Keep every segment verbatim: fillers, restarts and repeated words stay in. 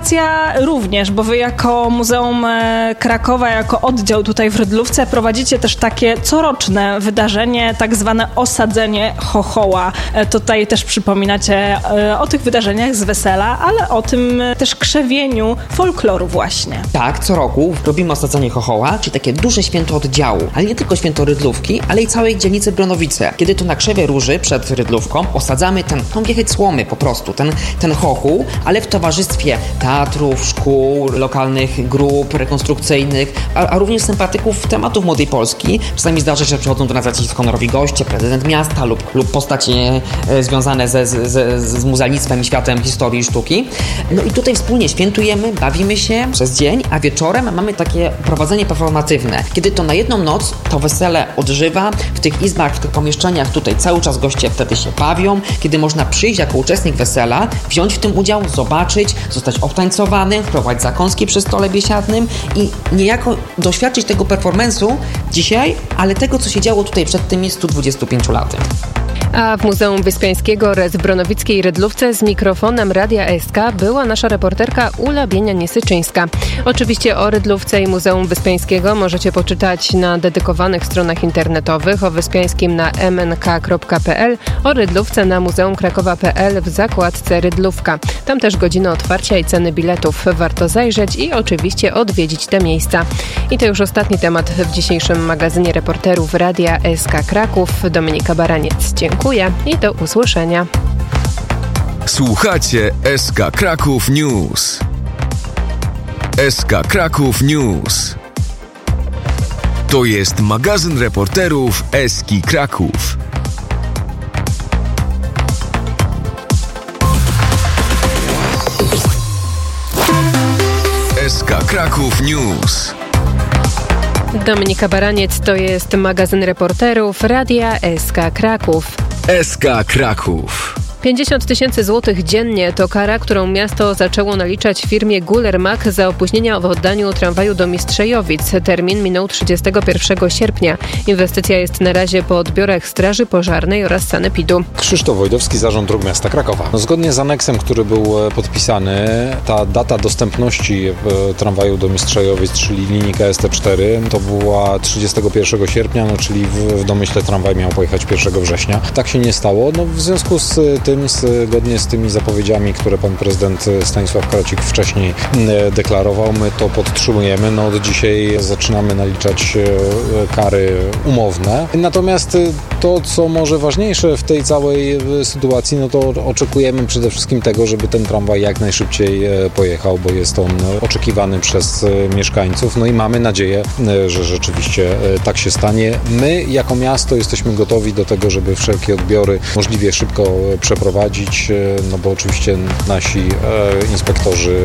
organizacja również, bo wy jako Muzeum Krakowa, jako oddział tutaj w Rydlówce prowadzicie też takie coroczne wydarzenie, tak zwane osadzenie chochoła. Tutaj też przypominacie o tych wydarzeniach z wesela, ale o tym też krzewieniu folkloru właśnie. Tak, co roku robimy osadzenie chochoła, czyli takie duże święto oddziału, ale nie tylko święto Rydlówki, ale i całej dzielnicy Bronowice. Kiedy to na krzewie róży przed Rydlówką osadzamy ten, tą wiecheć słomy po prostu, ten, ten chochół, ale w towarzystwie teatrów, szkół, lokalnych grup rekonstrukcyjnych, a, a również sympatyków tematów Młodej Polski. Czasami zdarza się, że przychodzą do nas jacyś honorowi goście, prezydent miasta lub, lub postacie e, związane ze, z, z, z muzealnictwem i światem historii i sztuki. No i tutaj wspólnie świętujemy, bawimy się przez dzień, a wieczorem mamy takie prowadzenie performatywne. Kiedy to na jedną noc to wesele odżywa, w tych izbach, w tych pomieszczeniach tutaj cały czas goście wtedy się bawią, kiedy można przyjść jako uczestnik wesela, wziąć w tym udział, zobaczyć, zostać obtańcowanym, wprowadzić zakąski przy stole biesiadnym i niejako doświadczyć tego performance'u dzisiaj, ale tego, co się działo tutaj przed tymi stu dwudziestu pięciu laty. A w Muzeum Wyspiańskiego res w Bronowickiej Rydlówce z mikrofonem Radia S K była nasza reporterka Ula Bienia-Niesyczyńska. Oczywiście o Rydlówce i Muzeum Wyspiańskiego możecie poczytać na dedykowanych stronach internetowych, o Wyspiańskim na m n k kropka p l, o Rydlówce na muzeum krakowa kropka p l w zakładce Rydlówka. Tam też godziny otwarcia i ceny biletów. Warto zajrzeć i oczywiście odwiedzić te miejsca. I to już ostatni temat w dzisiejszym magazynie reporterów Radia S K Kraków. Dominika Baraniec. Dziękuję i do usłyszenia. Słuchacie S K Kraków News. S K Kraków News. To jest magazyn reporterów Eski Kraków. S K Kraków News. Dominika Baraniec, to jest magazyn reporterów Radia S K Kraków. S K Kraków. pięćdziesiąt tysięcy złotych dziennie to kara, którą miasto zaczęło naliczać firmie Guller-Mack za opóźnienia w oddaniu tramwaju do Mistrzejowic. Termin minął trzydziestego pierwszego sierpnia. Inwestycja jest na razie po odbiorach Straży Pożarnej oraz sanepidu. Krzysztof Wojdowski, Zarząd Dróg Miasta Krakowa. No, zgodnie z aneksem, który był podpisany, ta data dostępności tramwaju do Mistrzejowic, czyli linii K S T cztery, to była trzydziestego pierwszego sierpnia, no, czyli w, w domyśle tramwaj miał pojechać pierwszego września. Tak się nie stało. No, w związku z tym, zgodnie z tymi zapowiedziami, które pan prezydent Stanisław Kracik wcześniej deklarował, my to podtrzymujemy. No, od dzisiaj zaczynamy naliczać kary umowne. Natomiast to, co może ważniejsze w tej całej sytuacji, no to oczekujemy przede wszystkim tego, żeby ten tramwaj jak najszybciej pojechał, bo jest on oczekiwany przez mieszkańców. No i mamy nadzieję, że rzeczywiście tak się stanie. My jako miasto jesteśmy gotowi do tego, żeby wszelkie odbiory możliwie szybko przeprowadzić, no bo oczywiście nasi e, inspektorzy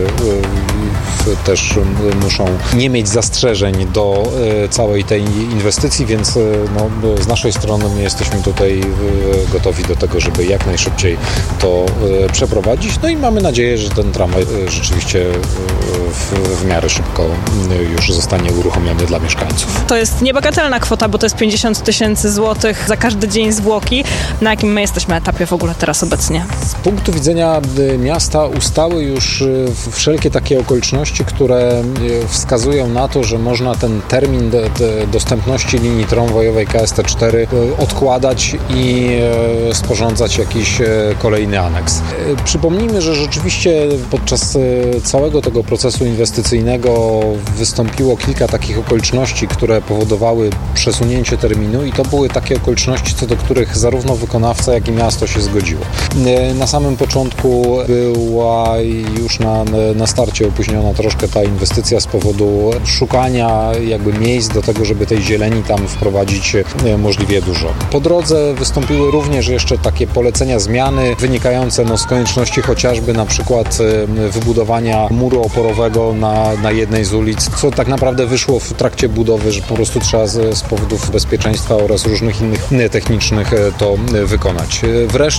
e, też muszą nie mieć zastrzeżeń do e, całej tej inwestycji, więc e, no, z naszej strony my jesteśmy tutaj e, gotowi do tego, żeby jak najszybciej to e, przeprowadzić. No i mamy nadzieję, że ten tramwaj e, rzeczywiście e, w, w miarę szybko e, już zostanie uruchomiony dla mieszkańców. To jest niebagatelna kwota, bo to jest pięćdziesiąt tysięcy złotych za każdy dzień zwłoki. Na jakim my jesteśmy etapie w ogóle teraz obecnie? Z punktu widzenia miasta ustały już wszelkie takie okoliczności, które wskazują na to, że można ten termin de, de dostępności linii tramwajowej K S T cztery odkładać i sporządzać jakiś kolejny aneks. Przypomnijmy, że rzeczywiście podczas całego tego procesu inwestycyjnego wystąpiło kilka takich okoliczności, które powodowały przesunięcie terminu i to były takie okoliczności, co do których zarówno wykonawca, jak i miasto się zgodziło. Na samym początku była już na, na starcie opóźniona troszkę ta inwestycja z powodu szukania jakby miejsc do tego, żeby tej zieleni tam wprowadzić możliwie dużo. Po drodze wystąpiły również jeszcze takie polecenia zmiany wynikające no, z konieczności chociażby na przykład wybudowania muru oporowego na, na jednej z ulic, co tak naprawdę wyszło w trakcie budowy, że po prostu trzeba z, z powodów bezpieczeństwa oraz różnych innych technicznych to wykonać. Wreszcie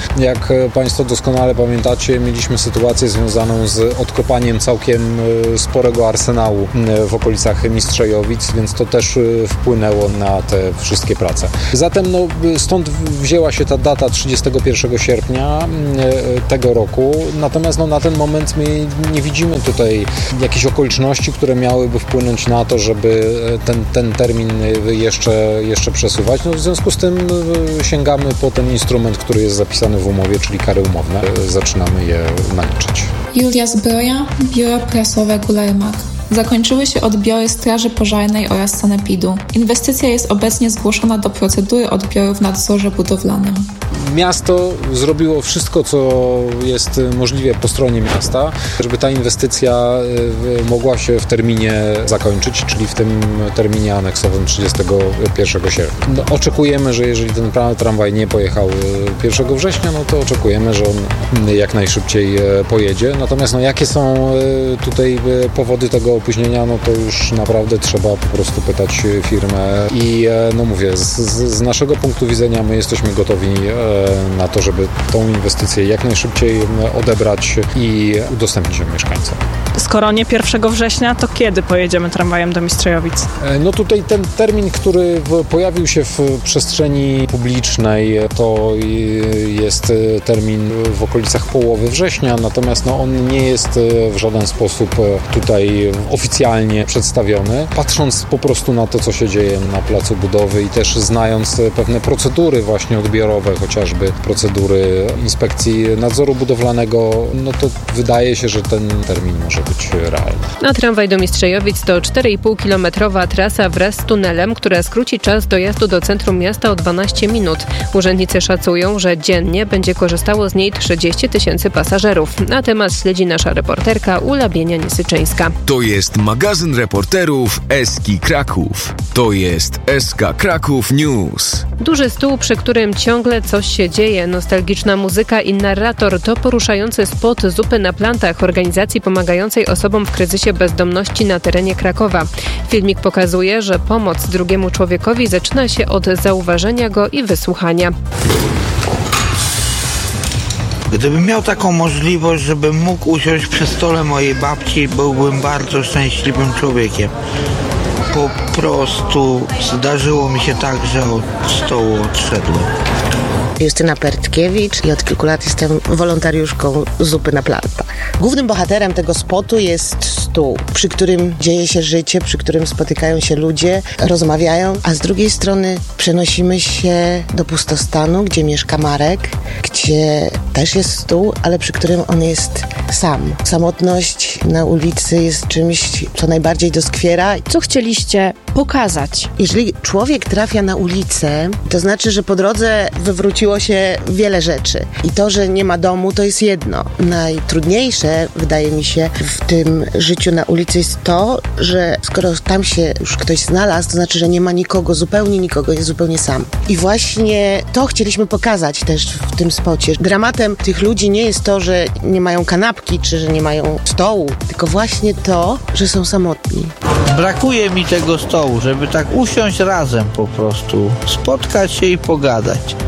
Jak Państwo doskonale pamiętacie, mieliśmy sytuację związaną z odkopaniem całkiem sporego arsenału w okolicach Mistrzejowic, więc to też wpłynęło na te wszystkie prace. Zatem no, stąd wzięła się ta data trzydziestego pierwszego sierpnia tego roku, natomiast no, na ten moment my nie widzimy tutaj jakichś okoliczności, które miałyby wpłynąć na to, żeby ten, ten termin jeszcze, jeszcze przesuwać. No, w związku z tym sięgamy po ten instrument, który jest zapisany w umowie, czyli kary umowne. Zaczynamy je naliczać. Julia Zbroja, Biuro Prasowe Gularmak. Zakończyły się odbiory Straży Pożarnej oraz Sanepidu. Inwestycja jest obecnie zgłoszona do procedury odbioru w nadzorze budowlanym. Miasto zrobiło wszystko, co jest możliwe po stronie miasta, żeby ta inwestycja mogła się w terminie zakończyć, czyli w tym terminie aneksowym trzydziestego pierwszego sierpnia. No, oczekujemy, że jeżeli ten tramwaj nie pojechał pierwszego września, no to oczekujemy, że on jak najszybciej pojedzie. Natomiast no, jakie są tutaj powody tego opóźnienia, no to już naprawdę trzeba po prostu pytać firmę i no mówię, z, z naszego punktu widzenia my jesteśmy gotowi na to, żeby tą inwestycję jak najszybciej odebrać i udostępnić ją mieszkańcom. Skoro nie pierwszego września, to kiedy pojedziemy tramwajem do Mistrzejowic? No tutaj ten termin, który pojawił się w przestrzeni publicznej, to jest termin w okolicach połowy września, natomiast no on nie jest w żaden sposób tutaj oficjalnie przedstawiony. Patrząc po prostu na to, co się dzieje na placu budowy i też znając pewne procedury właśnie odbiorowe, chociażby procedury inspekcji nadzoru budowlanego, no to wydaje się, że ten termin może być realny. A tramwaj do Mistrzejowic to cztery i pół kilometrowa trasa wraz z tunelem, która skróci czas dojazdu do centrum miasta o dwanaście minut. Urzędnicy szacują, że dziennie będzie korzystało z niej trzydzieści tysięcy pasażerów. Na temat śledzi nasza reporterka Ula Bienia-Niesyczyńska. To jest magazyn reporterów Eski Kraków. To jest S K Kraków News. Duży stół, przy którym ciągle coś się dzieje, nostalgiczna muzyka i narrator to poruszający spot Zupy na plantach, organizacji pomagającej osobom w kryzysie bezdomności na terenie Krakowa. Filmik pokazuje, że pomoc drugiemu człowiekowi zaczyna się od zauważenia go i wysłuchania. Gdybym miał taką możliwość, żebym mógł usiąść przy stole mojej babci, byłbym bardzo szczęśliwym człowiekiem. Po prostu zdarzyło mi się tak, że od stołu odszedłem. Justyna Pertkiewicz i od kilku lat jestem wolontariuszką Zupy na plantach. Głównym bohaterem tego spotu jest stół, przy którym dzieje się życie, przy którym spotykają się ludzie, rozmawiają, a z drugiej strony przenosimy się do pustostanu, gdzie mieszka Marek, gdzie też jest stół, ale przy którym on jest sam. Samotność na ulicy jest czymś, co najbardziej doskwiera. Co chcieliście pokazać? Jeżeli człowiek trafia na ulicę, to znaczy, że po drodze wywróciło się wiele rzeczy. I to, że nie ma domu, to jest jedno. Najtrudniejsze, wydaje mi się, w tym życiu na ulicy jest to, że skoro tam się już ktoś znalazł, to znaczy, że nie ma nikogo, zupełnie nikogo, jest zupełnie sam. I właśnie to chcieliśmy pokazać też w tym spocie. Dramatem tych ludzi nie jest to, że nie mają kanapki, czy że nie mają stołu, tylko właśnie to, że są samotni. Brakuje mi tego stołu, żeby tak usiąść razem po prostu, spotkać się i pogadać.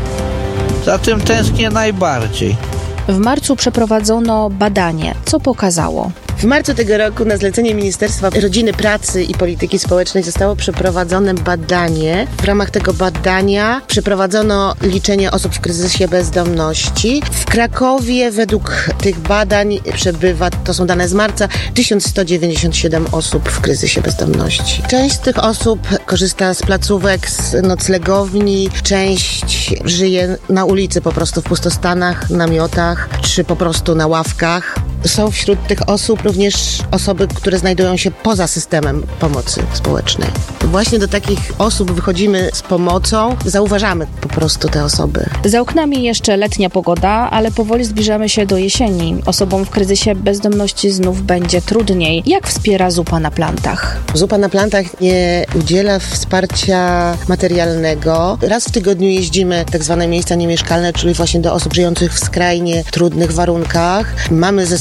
Za tym tęsknię najbardziej. W marcu przeprowadzono badanie. Co pokazało? W marcu tego roku na zlecenie Ministerstwa Rodziny, Pracy i Polityki Społecznej zostało przeprowadzone badanie. W ramach tego badania przeprowadzono liczenie osób w kryzysie bezdomności. W Krakowie według tych badań przebywa, to są dane z marca, tysiąc sto dziewięćdziesiąt siedem osób w kryzysie bezdomności. Część z tych osób korzysta z placówek, z noclegowni, część żyje na ulicy, po prostu w pustostanach, namiotach, czy po prostu na ławkach. Są wśród tych osób również osoby, które znajdują się poza systemem pomocy społecznej. Właśnie do takich osób wychodzimy z pomocą, zauważamy po prostu te osoby. Za oknami jeszcze letnia pogoda, ale powoli zbliżamy się do jesieni. Osobom w kryzysie bezdomności znów będzie trudniej. Jak wspiera Zupa na plantach? Zupa na plantach nie udziela wsparcia materialnego. Raz w tygodniu jeździmy w tak zwane miejsca niemieszkalne, czyli właśnie do osób żyjących w skrajnie trudnych warunkach. Mamy ze sobą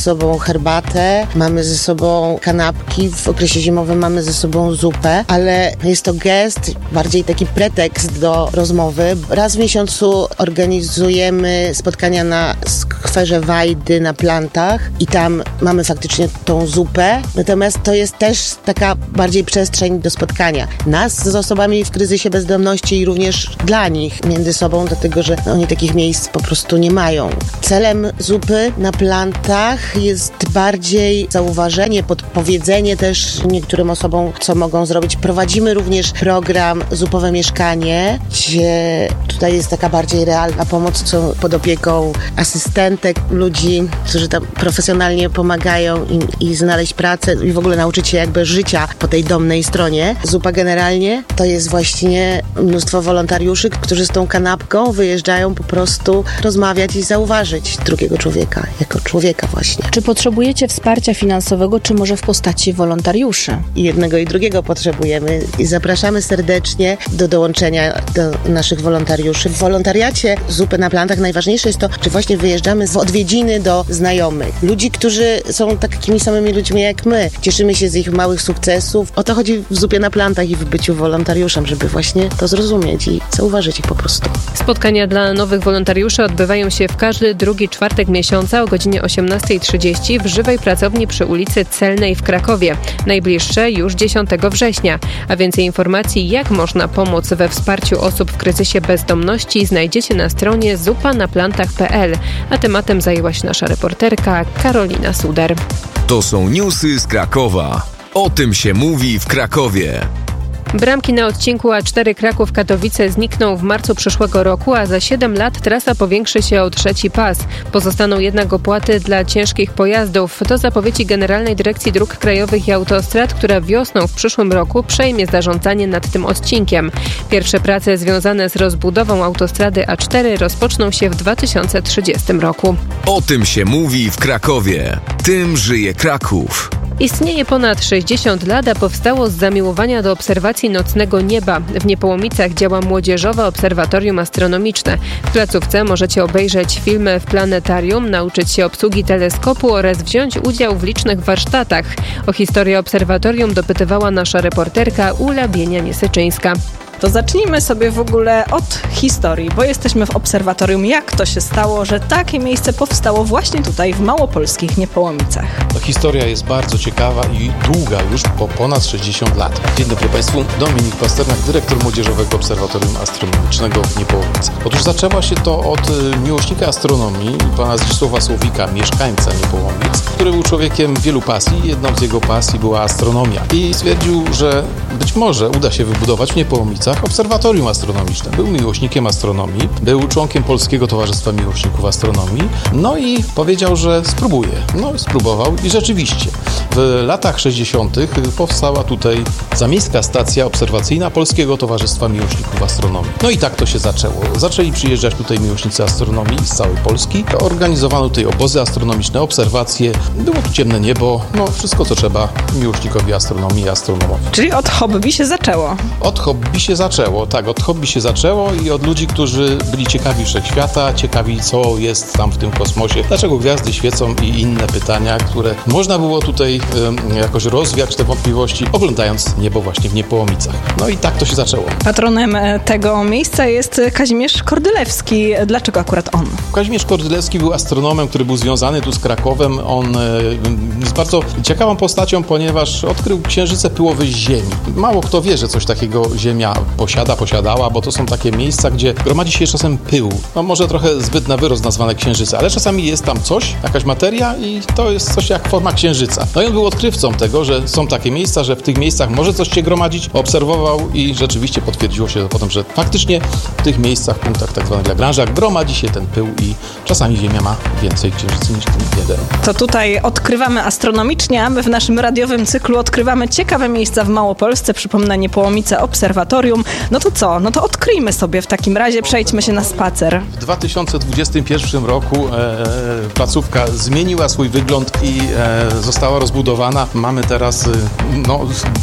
sobą herbatę, mamy ze sobą kanapki, w okresie zimowym mamy ze sobą zupę, ale jest to gest, bardziej taki pretekst do rozmowy. Raz w miesiącu organizujemy spotkania na skwerze Wajdy na Plantach i tam mamy faktycznie tą zupę, natomiast to jest też taka bardziej przestrzeń do spotkania nas z osobami w kryzysie bezdomności i również dla nich między sobą, dlatego że oni takich miejsc po prostu nie mają. Celem zupy na Plantach jest bardziej zauważenie, podpowiedzenie też niektórym osobom, co mogą zrobić. Prowadzimy również program Zupowe Mieszkanie, gdzie tutaj jest taka bardziej realna pomoc, co pod opieką asystentek, ludzi, którzy tam profesjonalnie pomagają im i znaleźć pracę i w ogóle nauczyć się jakby życia po tej domnej stronie. Zupa generalnie to jest właśnie mnóstwo wolontariuszy, którzy z tą kanapką wyjeżdżają po prostu rozmawiać i zauważyć drugiego człowieka, jako człowieka właśnie. Czy potrzebujecie wsparcia finansowego, czy może w postaci wolontariuszy? I jednego i drugiego potrzebujemy i zapraszamy serdecznie do dołączenia do naszych wolontariuszy. W wolontariacie Zupy na Plantach najważniejsze jest to, że właśnie wyjeżdżamy w odwiedziny do znajomych. Ludzi, którzy są takimi samymi ludźmi jak my. Cieszymy się z ich małych sukcesów. O to chodzi w Zupie na Plantach i w byciu wolontariuszem, żeby właśnie to zrozumieć i zauważyć ich po prostu. Spotkania dla nowych wolontariuszy odbywają się w każdy drugi czwartek miesiąca o godzinie osiemnasta trzydzieści w żywej pracowni przy ulicy Celnej w Krakowie. Najbliższe już dziesiątego września. A więcej informacji, jak można pomóc we wsparciu osób w kryzysie bezdomności, znajdziecie na stronie zupa na plantach kropka p l. A tematem zajęła się nasza reporterka Karolina Suder. To są newsy z Krakowa. O tym się mówi w Krakowie. Bramki na odcinku A cztery Kraków-Katowice znikną w marcu przyszłego roku, a za siedem lat trasa powiększy się o trzeci pas. Pozostaną jednak opłaty dla ciężkich pojazdów. To zapowiedzi Generalnej Dyrekcji Dróg Krajowych i Autostrad, która wiosną w przyszłym roku przejmie zarządzanie nad tym odcinkiem. Pierwsze prace związane z rozbudową autostrady A cztery rozpoczną się w dwa tysiące trzydziestym roku. O tym się mówi w Krakowie. Tym żyje Kraków. Istnieje ponad sześćdziesiąt lat, a powstało z zamiłowania do obserwacji nocnego nieba. W Niepołomicach działa Młodzieżowe Obserwatorium Astronomiczne. W placówce możecie obejrzeć filmy w planetarium, nauczyć się obsługi teleskopu oraz wziąć udział w licznych warsztatach. O historię obserwatorium dopytywała nasza reporterka Ula Bienia-Niesyczyńska. To zacznijmy sobie w ogóle od historii, bo jesteśmy w obserwatorium. Jak to się stało, że takie miejsce powstało właśnie tutaj w małopolskich Niepołomicach? To historia jest bardzo ciekawa i długa już, po ponad sześćdziesiąt lat. Dzień dobry Państwu, Dominik Pasternak, dyrektor Młodzieżowego Obserwatorium Astronomicznego w Niepołomicach. Otóż zaczęło się to od miłośnika astronomii, pana Zdzisława Słowika, mieszkańca Niepołomic, który był człowiekiem wielu pasji. Jedną z jego pasji była astronomia i stwierdził, że być może uda się wybudować w Niepołomicach obserwatorium astronomiczne. Był miłośnikiem astronomii, był członkiem Polskiego Towarzystwa Miłośników Astronomii, no i powiedział, że spróbuje. No spróbował i rzeczywiście w latach sześćdziesiątych powstała tutaj zamiejska stacja obserwacyjna Polskiego Towarzystwa Miłośników Astronomii. No i tak to się zaczęło. Zaczęli przyjeżdżać tutaj miłośnicy astronomii z całej Polski. Organizowano tutaj obozy astronomiczne, obserwacje. Było tu ciemne niebo, no wszystko co trzeba miłośnikowi astronomii i astronomowi. Czyli od hobby się zaczęło. Od hobby się zaczęło, tak, od hobby się zaczęło i od ludzi, którzy byli ciekawi wszechświata, ciekawi co jest tam w tym kosmosie, dlaczego gwiazdy świecą i inne pytania, które można było tutaj y, jakoś rozwiać te wątpliwości, oglądając niebo właśnie w Niepołomicach. No i tak to się zaczęło. Patronem tego miejsca jest Kazimierz Kordylewski. Dlaczego akurat on? Kazimierz Kordylewski był astronomem, który był związany tu z Krakowem. On y, jest bardzo ciekawą postacią, ponieważ odkrył księżyce pyłowe z Ziemi. Mało kto wie, że coś takiego Ziemia posiada, posiadała, bo to są takie miejsca, gdzie gromadzi się czasem pył. No może trochę zbyt na wyrost nazwane księżyce, ale czasami jest tam coś, jakaś materia i to jest coś jak forma księżyca. No i on był odkrywcą tego, że są takie miejsca, że w tych miejscach może coś się gromadzić, obserwował i rzeczywiście potwierdziło się potem, że faktycznie w tych miejscach, w punktach tak zwanych Lagrange'a gromadzi się ten pył i czasami Ziemia ma więcej księżycy niż ten jeden. To tutaj odkrywamy astronomicznie, a my w naszym radiowym cyklu odkrywamy ciekawe miejsca w Małopolsce. Przypomnę, Niepołomice Obserwatorium. No to co? No to odkryjmy sobie w takim razie, przejdźmy się na spacer. W dwa tysiące dwudziestym pierwszym roku e, placówka zmieniła swój wygląd i e, została rozbudowana. Mamy teraz e, no, dość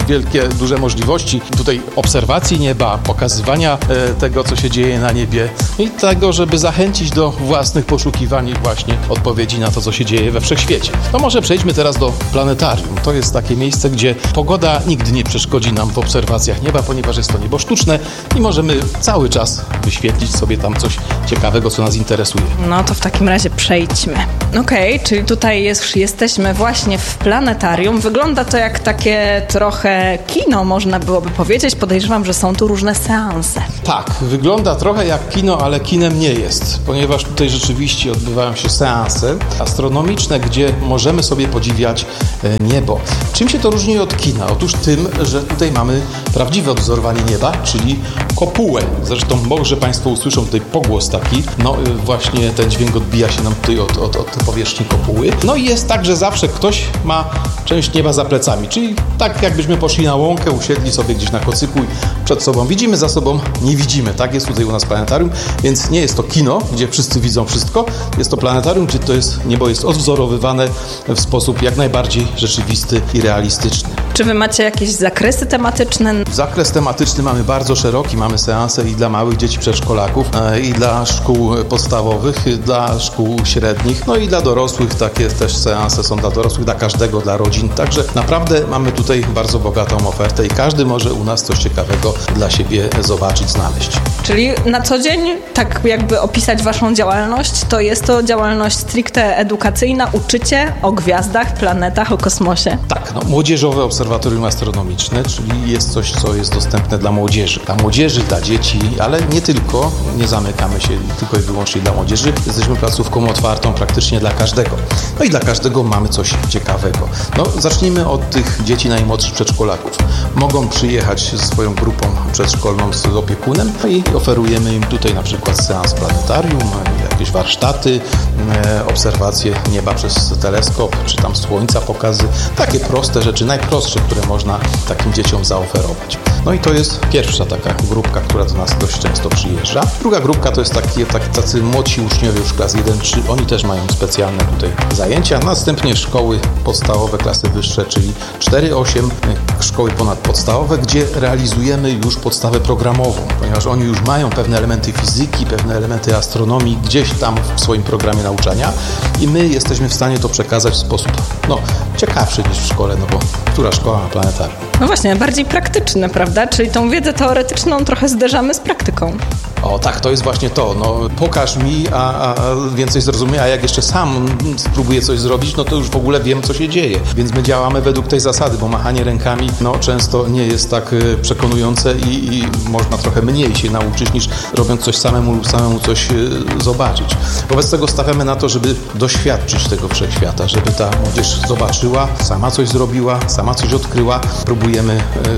wielkie, duże możliwości tutaj obserwacji nieba, pokazywania e, tego, co się dzieje na niebie i tego, żeby zachęcić do własnych poszukiwań i właśnie odpowiedzi na to, co się dzieje we wszechświecie. No może przejdźmy teraz do planetarium. To jest takie miejsce, gdzie pogoda nigdy nie przeszkodzi nam w obserwacjach nieba, ponieważ jest to niebo sztuczne i możemy cały czas wyświetlić sobie tam coś ciekawego, co nas interesuje. No to w takim razie przejdźmy. Okej, okay, czyli tutaj jest, jesteśmy właśnie w planetarium. Wygląda to jak takie trochę kino, można byłoby powiedzieć. Podejrzewam, że są tu różne seanse. Tak, wygląda trochę jak kino, ale kinem nie jest, ponieważ tutaj rzeczywiście odbywają się seanse astronomiczne, gdzie możemy sobie podziwiać niebo. Czym się to różni od kina? Otóż tym, że tutaj mamy prawdziwe odwzorowanie nieba, czyli kopułę. Zresztą może Państwo usłyszą tutaj pogłos taki, no właśnie ten dźwięk odbija się nam tutaj od, od, od powierzchni kopuły. No i jest tak, że zawsze ktoś ma część nieba za plecami, czyli tak jakbyśmy poszli na łąkę, usiedli sobie gdzieś na kocyku i przed sobą widzimy, za sobą nie widzimy. Tak jest tutaj u nas planetarium, więc nie jest to kino, gdzie wszyscy widzą wszystko. Jest to planetarium, gdzie to jest, niebo jest odwzorowywane w sposób jak najbardziej rzeczywisty i realistyczny. Czy wy macie jakieś zakresy tematyczne? Zakres tematyczny mamy bardzo szeroki. Mamy seanse i dla małych dzieci przedszkolaków, i dla szkół podstawowych, i dla szkół średnich, no i dla dorosłych. Takie też seanse są dla dorosłych, dla każdego, dla rodzin. Także naprawdę mamy tutaj bardzo bogatą ofertę i każdy może u nas coś ciekawego dla siebie zobaczyć, znaleźć. Czyli na co dzień, tak jakby opisać waszą działalność, to jest to działalność stricte edukacyjna, uczycie o gwiazdach, planetach, o kosmosie? Tak, no, młodzieżowe obserwatorium astronomiczne, czyli jest coś, co jest dostępne dla młodzieży. Dla młodzieży, dla dzieci, ale nie tylko, nie zamykamy się tylko i wyłącznie dla młodzieży. Jesteśmy placówką otwartą praktycznie dla każdego. No i dla każdego mamy coś ciekawego. No, zacznijmy od tych dzieci najmłodszych przedszkolaków. Mogą przyjechać ze swoją grupą przedszkolną z opiekunem i oferujemy im tutaj na przykład seans planetarium, jakieś warsztaty, e, obserwacje nieba przez teleskop, czy tam słońca pokazy. Takie proste rzeczy, najprostsze, które można takim dzieciom zaoferować. No i to jest pierwsza taka grupka, która do nas dość często przyjeżdża. Druga grupka to jest taki, tak, tacy młodsi uczniowie już klas jeden trzy. Oni też mają specjalne tutaj zajęcia. Następnie szkoły podstawowe, klasy wyższe, czyli cztery osiem, szkoły ponadpodstawowe, gdzie realizujemy już podstawę programową, ponieważ oni już mają pewne elementy fizyki, pewne elementy astronomii gdzieś tam w swoim programie nauczania i my jesteśmy w stanie to przekazać w sposób no, ciekawszy niż w szkole, no bo która szkoła ma planetarium? No właśnie, bardziej praktyczne, prawda? Czyli tą wiedzę teoretyczną trochę zderzamy z praktyką. O tak, to jest właśnie to. No, pokaż mi, a, a więcej zrozumie, a jak jeszcze sam spróbuję coś zrobić, no to już w ogóle wiem, co się dzieje. Więc my działamy według tej zasady, bo machanie rękami no, często nie jest tak przekonujące i, i można trochę mniej się nauczyć, niż robiąc coś samemu lub samemu coś zobaczyć. Wobec tego stawiamy na to, żeby doświadczyć tego wszechświata, żeby ta młodzież zobaczyła, sama coś zrobiła, sama coś odkryła. Próbujemy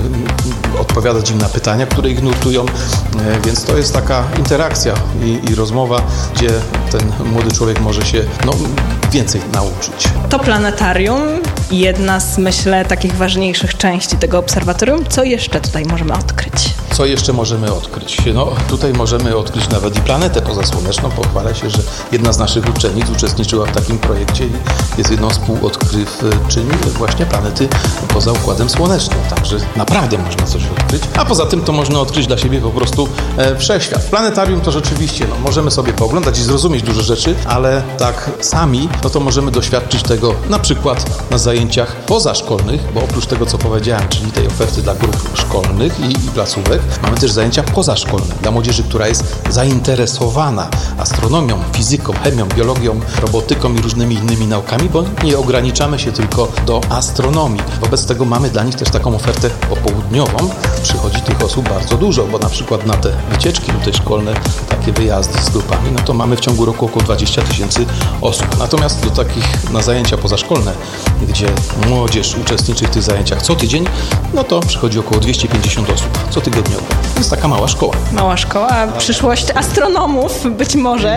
e, odpowiadać im na pytania, które ich nurtują, e, więc to jest taka interakcja i, i rozmowa, gdzie ten młody człowiek może się no, więcej nauczyć. To planetarium, jedna z, myślę, takich ważniejszych części tego obserwatorium. Co jeszcze tutaj możemy odkryć? Co jeszcze możemy odkryć? No, tutaj możemy odkryć nawet i planetę pozasłoneczną. Pochwalę się, że jedna z naszych uczennic uczestniczyła w takim projekcie i jest jedną z współodkrywczyń właśnie planety poza Układem Słonecznym. Także naprawdę można coś odkryć. A poza tym to można odkryć dla siebie po prostu e, wszechświat. W planetarium to rzeczywiście no, możemy sobie pooglądać i zrozumieć dużo rzeczy, ale tak sami, no to możemy doświadczyć tego na przykład na zajęciach pozaszkolnych, bo oprócz tego, co powiedziałem, czyli tej oferty dla grup szkolnych i, i placówek, mamy też zajęcia pozaszkolne dla młodzieży, która jest zainteresowana astronomią, fizyką, chemią, biologią, robotyką i różnymi innymi naukami, bo nie ograniczamy się tylko do astronomii. Wobec tego mamy dla nich też taką ofertę popołudniową. Przychodzi tych osób bardzo dużo, bo na przykład na te wycieczki tutaj szkolne, takie wyjazdy z grupami, no to mamy w ciągu roku około dwadzieścia tysięcy osób. Natomiast do takich na zajęcia pozaszkolne, gdzie młodzież uczestniczy w tych zajęciach co tydzień, no to przychodzi około dwieście pięćdziesiąt osób co tygodniowo. To jest taka mała szkoła. Mała szkoła, przyszłość astronomów być może.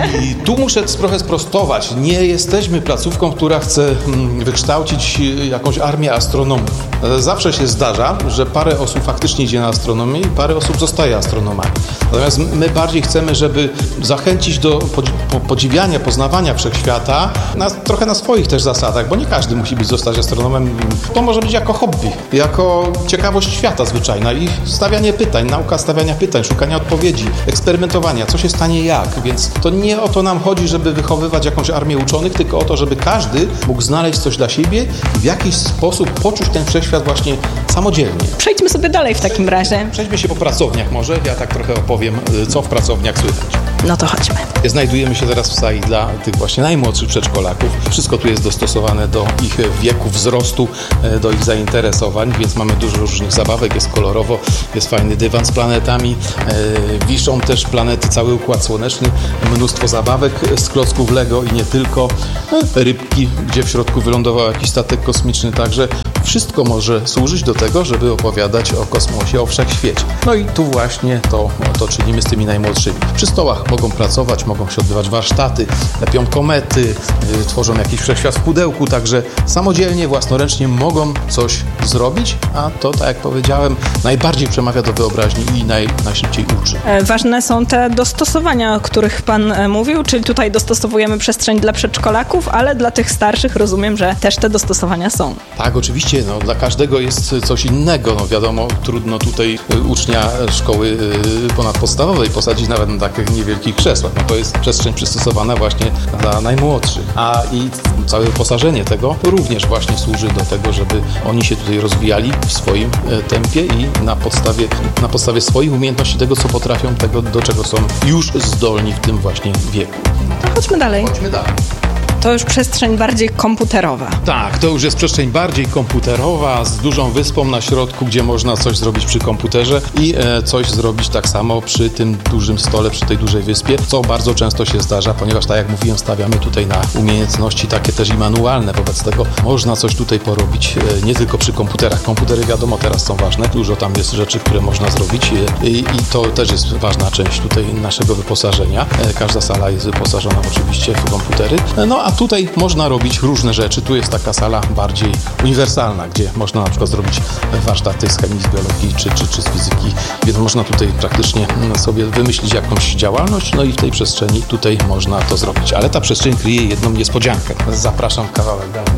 I tu muszę trochę sprostować. Nie jesteśmy placówką, która chce wykształcić jakąś armię astronomów. Zawsze się zdarza, że parę osób faktycznie idzie na astronomię i parę osób zostaje astronomami. Natomiast my bardziej chcemy, żeby zachęcić do podziwiania, poznawania wszechświata na, trochę na swoich też zasadach, bo nie każdy musi być zostać astronomem. To może być jako hobby, jako ciekawość świata zwyczajna i stawianie pytań, nauka stawiania pytań, szukania odpowiedzi, eksperymentowania, co się stanie jak. Więc to nie o to nam chodzi, żeby wychowywać jakąś armię uczonych, tylko o to, żeby każdy mógł znaleźć coś dla siebie i w jakiś sposób poczuć ten wszechświat właśnie samodzielnie. Przejdźmy sobie dalej w takim razie. Przejdźmy się po pracowniach może. Ja tak trochę opowiem, co w pracowniach słychać. No to chodźmy. Znajdujemy się teraz w sali dla tych właśnie najmłodszych przedszkolaków. Wszystko tu jest dostosowane do ich wieku, wzrostu, do ich zainteresowań, więc mamy dużo różnych zabawek, jest kolorowo, jest fajny dywan z planetami, e, wiszą też planety, cały układ słoneczny, mnóstwo zabawek z klocków Lego i nie tylko, e, rybki, gdzie w środku wylądował jakiś statek kosmiczny, także wszystko może służyć do tego, żeby opowiadać o kosmosie, o wszechświecie. No i tu właśnie to, to czynimy z tymi najmłodszymi. Przy stołach mogą pracować, mogą się odbywać warsztaty, lepią komety, yy, tworzą jakiś wszechświat w pudełku, także samodzielnie, własnoręcznie mogą coś zrobić, a to, tak jak powiedziałem, najbardziej przemawia do wyobraźni i naj, najszybciej uczy. Ważne są te dostosowania, o których Pan mówił, czyli tutaj dostosowujemy przestrzeń dla przedszkolaków, ale dla tych starszych rozumiem, że też te dostosowania są. Tak, oczywiście, no, dla każdego jest coś innego, no wiadomo, trudno tutaj ucznia szkoły ponadpodstawowej posadzić nawet na takich niewielkich krzesłach, no to jest przestrzeń przystosowana właśnie dla najmłodszych, a i całe wyposażenie tego również właśnie służy do tego, żeby oni się tutaj rozwijali w swoim tempie i na podstawie, na podstawie swoich umiejętności, tego co potrafią, tego do czego są już zdolni w tym właśnie wieku. To chodźmy dalej. Chodźmy dalej. To już przestrzeń bardziej komputerowa. Tak, to już jest przestrzeń bardziej komputerowa, z dużą wyspą na środku, gdzie można coś zrobić przy komputerze i e, coś zrobić tak samo przy tym dużym stole, przy tej dużej wyspie, co bardzo często się zdarza, ponieważ tak jak mówiłem, stawiamy tutaj na umiejętności takie też i manualne, wobec tego można coś tutaj porobić, e, nie tylko przy komputerach. Komputery wiadomo teraz są ważne, dużo tam jest rzeczy, które można zrobić e, i, i to też jest ważna część tutaj naszego wyposażenia. E, każda sala jest wyposażona oczywiście w komputery, e, no a tutaj można robić różne rzeczy. Tu jest taka sala bardziej uniwersalna, gdzie można na przykład zrobić warsztaty z chemii, z biologii czy, czy, czy z fizyki, więc można tutaj praktycznie sobie wymyślić jakąś działalność, no i w tej przestrzeni tutaj można to zrobić. Ale ta przestrzeń kryje jedną niespodziankę. Zapraszam w kawałek dalej.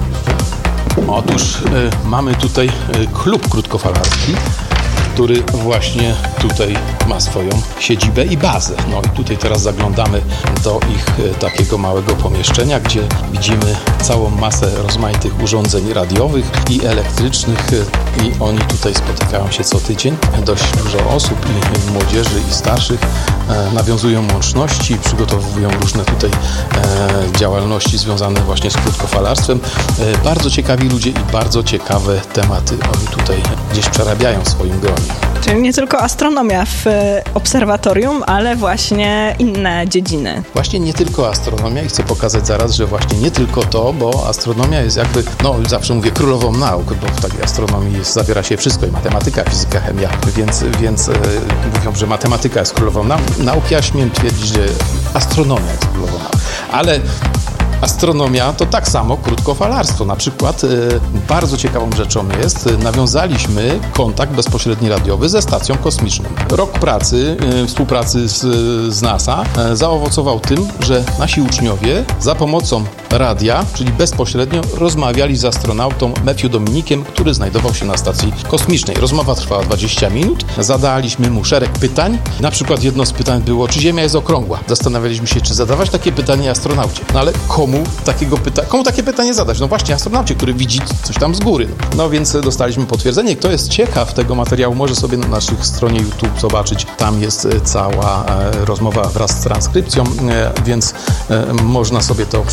Otóż y, mamy tutaj y, klub krótkofalarski, który właśnie tutaj ma swoją siedzibę i bazę. No i tutaj teraz zaglądamy do ich e, takiego małego pomieszczenia, gdzie widzimy całą masę rozmaitych urządzeń radiowych i elektrycznych e, i oni tutaj spotykają się co tydzień. Dość dużo osób i, i młodzieży i starszych e, nawiązują łączności, przygotowują różne tutaj e, działalności związane właśnie z krótkofalarstwem. E, bardzo ciekawi ludzie i bardzo ciekawe tematy oni tutaj gdzieś przerabiają w swoim gronie. Czyli nie tylko astronomia w obserwatorium, ale właśnie inne dziedziny. Właśnie nie tylko astronomia i chcę pokazać zaraz, że właśnie nie tylko to, bo astronomia jest jakby, no zawsze mówię królową nauk, bo w takiej astronomii jest, zawiera się wszystko i matematyka, fizyka, chemia, więc, więc e, mówią, że matematyka jest królową nauk. Ja śmiem twierdzić, że astronomia jest królową nauk. Ale astronomia to tak samo krótkofalarstwo. Na przykład e, bardzo ciekawą rzeczą jest, e, nawiązaliśmy kontakt bezpośredni radiowy ze stacją kosmiczną. Rok pracy, e, współpracy z, z NASA e, zaowocował tym, że nasi uczniowie za pomocą radia, czyli bezpośrednio rozmawiali z astronautą Matthew Dominikiem, który znajdował się na stacji kosmicznej. Rozmowa trwała dwadzieścia minut. Zadaliśmy mu szereg pytań. Na przykład jedno z pytań było, czy Ziemia jest okrągła. Zastanawialiśmy się, czy zadawać takie pytanie astronaucie. No ale komu takiego pyta- komu takie pytanie zadać? No właśnie astronaucie, który widzi coś tam z góry. No więc dostaliśmy potwierdzenie. Kto jest ciekaw tego materiału, może sobie na naszych stronie YouTube zobaczyć. Tam jest cała e, rozmowa wraz z transkrypcją, e, więc e, można sobie to przesłuchać i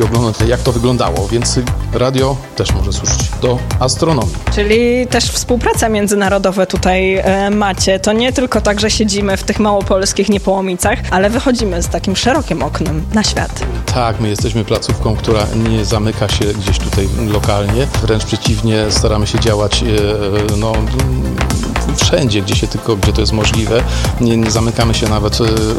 oglądać, jak to wyglądało, więc radio też może służyć do astronomii. Czyli też współpraca międzynarodowa tutaj e, macie. To nie tylko tak, że siedzimy w tych małopolskich Niepołomicach, ale wychodzimy z takim szerokim oknem na świat. Tak, my jesteśmy placówką, która nie zamyka się gdzieś tutaj lokalnie. Wręcz przeciwnie, staramy się działać e, no, wszędzie, gdzie się tylko, gdzie to jest możliwe. Nie, nie zamykamy się nawet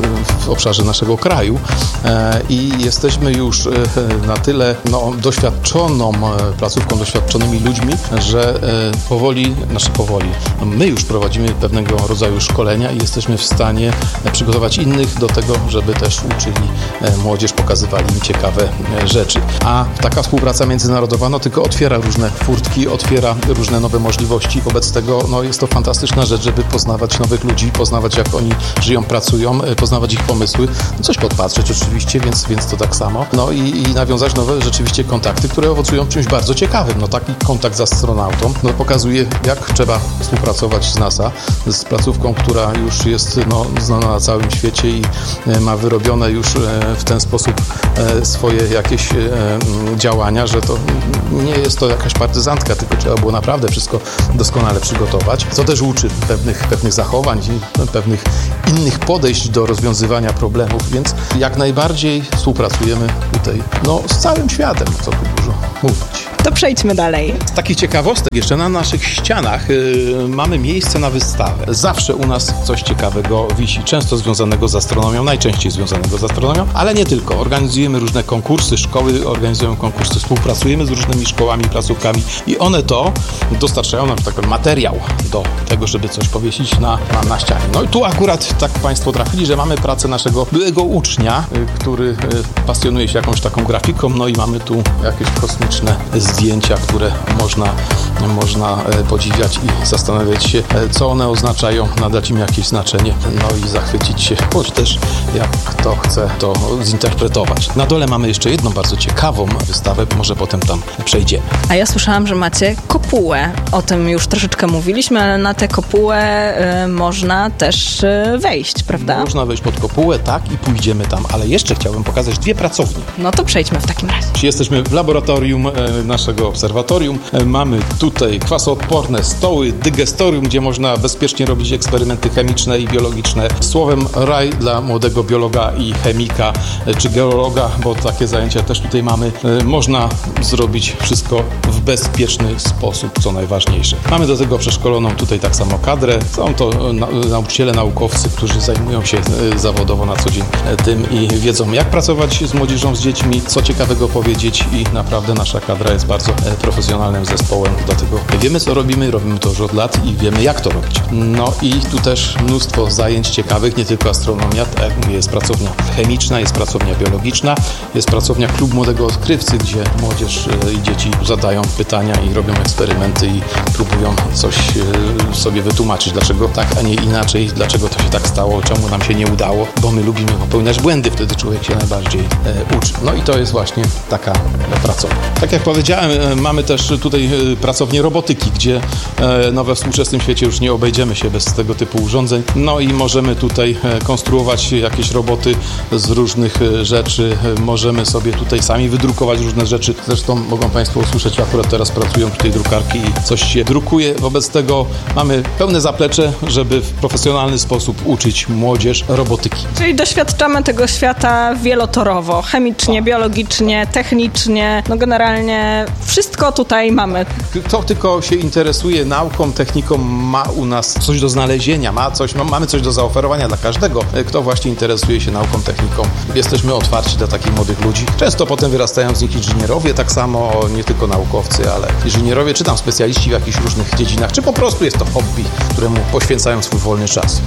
w obszarze naszego kraju e, i jesteśmy już e, na tyle no, doświadczoną placówką, doświadczonymi ludźmi, że e, powoli, znaczy powoli, no, my już prowadzimy pewnego rodzaju szkolenia i jesteśmy w stanie przygotować innych do tego, żeby też uczyli e, młodzież, pokazywali im ciekawe e, rzeczy. A taka współpraca międzynarodowa no, tylko otwiera różne furtki, otwiera różne nowe możliwości. Wobec tego no, jest to fantastyczna rzecz, żeby poznawać nowych ludzi, poznawać jak oni żyją, pracują, poznawać ich pomysły, coś podpatrzeć oczywiście, więc, więc to tak samo. No i, i nawiązać nowe rzeczywiście kontakty, które owocują czymś bardzo ciekawym. No taki kontakt z astronautą no, pokazuje, jak trzeba współpracować z NASA, z placówką, która już jest no, znana na całym świecie i e, ma wyrobione już e, w ten sposób e, swoje jakieś e, działania, że to nie jest to jakaś partyzantka, tylko trzeba było naprawdę wszystko doskonale przygotować, co też uczy pewnych, pewnych zachowań i pewnych innych podejść do rozwiązywania problemów, więc jak najbardziej współpracujemy tutaj no, z całym światem, co tu dużo mówić. To przejdźmy dalej. Z takich ciekawostek jeszcze na naszych ścianach yy, mamy miejsce na wystawę. Zawsze u nas coś ciekawego wisi, często związanego z astronomią, najczęściej związanego z astronomią, ale nie tylko. Organizujemy różne konkursy, szkoły organizują konkursy, współpracujemy z różnymi szkołami, placówkami i one to dostarczają nam, że tak powiem, materiał do tego, żeby coś powiesić na, na, na ścianie. No i tu akurat tak Państwo trafili, że mamy pracę naszego byłego ucznia, yy, który yy, pasjonuje się jakąś taką grafiką, no i mamy tu jakieś kosmiczne zdjęcia, które można, można podziwiać i zastanawiać się, co one oznaczają, nadać im jakieś znaczenie, no i zachwycić się, bądź też jak kto chce to zinterpretować. Na dole mamy jeszcze jedną bardzo ciekawą wystawę, może potem tam przejdziemy. A ja słyszałam, że macie kopułę. O tym już troszeczkę mówiliśmy, ale na tę kopułę y, można też y, wejść, prawda? Można wejść pod kopułę, tak, i pójdziemy tam, ale jeszcze chciałbym pokazać dwie pracownie. No to przejdźmy w takim razie. Jesteśmy w laboratorium y, naszego obserwatorium. Mamy tutaj kwasoodporne stoły, dygestorium, gdzie można bezpiecznie robić eksperymenty chemiczne i biologiczne. Słowem raj dla młodego biologa i chemika czy geologa, bo takie zajęcia też tutaj mamy. Można zrobić wszystko w bezpieczny sposób, co najważniejsze. Mamy do tego przeszkoloną tutaj tak samo kadrę. Są to nauczyciele, naukowcy, którzy zajmują się zawodowo na co dzień tym i wiedzą, jak pracować z młodzieżą, z dziećmi, co ciekawego powiedzieć i naprawdę nasza kadra jest bardzo profesjonalnym zespołem, dlatego wiemy, co robimy, robimy to już od lat i wiemy, jak to robić. No i tu też mnóstwo zajęć ciekawych, nie tylko astronomia, tak jak mówię, jest pracownia chemiczna, jest pracownia biologiczna, jest pracownia Klub Młodego Odkrywcy, gdzie młodzież i dzieci zadają pytania i robią eksperymenty i próbują coś sobie wytłumaczyć, dlaczego tak, a nie inaczej, dlaczego to się tak stało, czemu nam się nie udało, bo my lubimy popełniać błędy, wtedy człowiek się najbardziej e, uczy. No i to jest właśnie taka pracownia. Tak jak powiedziałem, mamy też tutaj pracownię robotyki, gdzie no, we współczesnym świecie już nie obejdziemy się bez tego typu urządzeń. No i możemy tutaj konstruować jakieś roboty z różnych rzeczy. Możemy sobie tutaj sami wydrukować różne rzeczy. Zresztą mogą Państwo usłyszeć, akurat teraz pracują tutaj drukarki i coś się drukuje. Wobec tego mamy pełne zaplecze, żeby w profesjonalny sposób uczyć młodzież robotyki. Czyli doświadczamy tego świata wielotorowo, chemicznie, biologicznie, technicznie, no generalnie wszystko tutaj mamy. Kto tylko się interesuje nauką, techniką, ma u nas coś do znalezienia, ma coś, no, mamy coś do zaoferowania dla każdego, kto właśnie interesuje się nauką, techniką. Jesteśmy otwarci dla takich młodych ludzi. Często potem wyrastają z nich inżynierowie, tak samo, nie tylko naukowcy, ale inżynierowie, czy tam specjaliści w jakichś różnych dziedzinach, czy po prostu jest to hobby, któremu poświęcają swój wolny czas.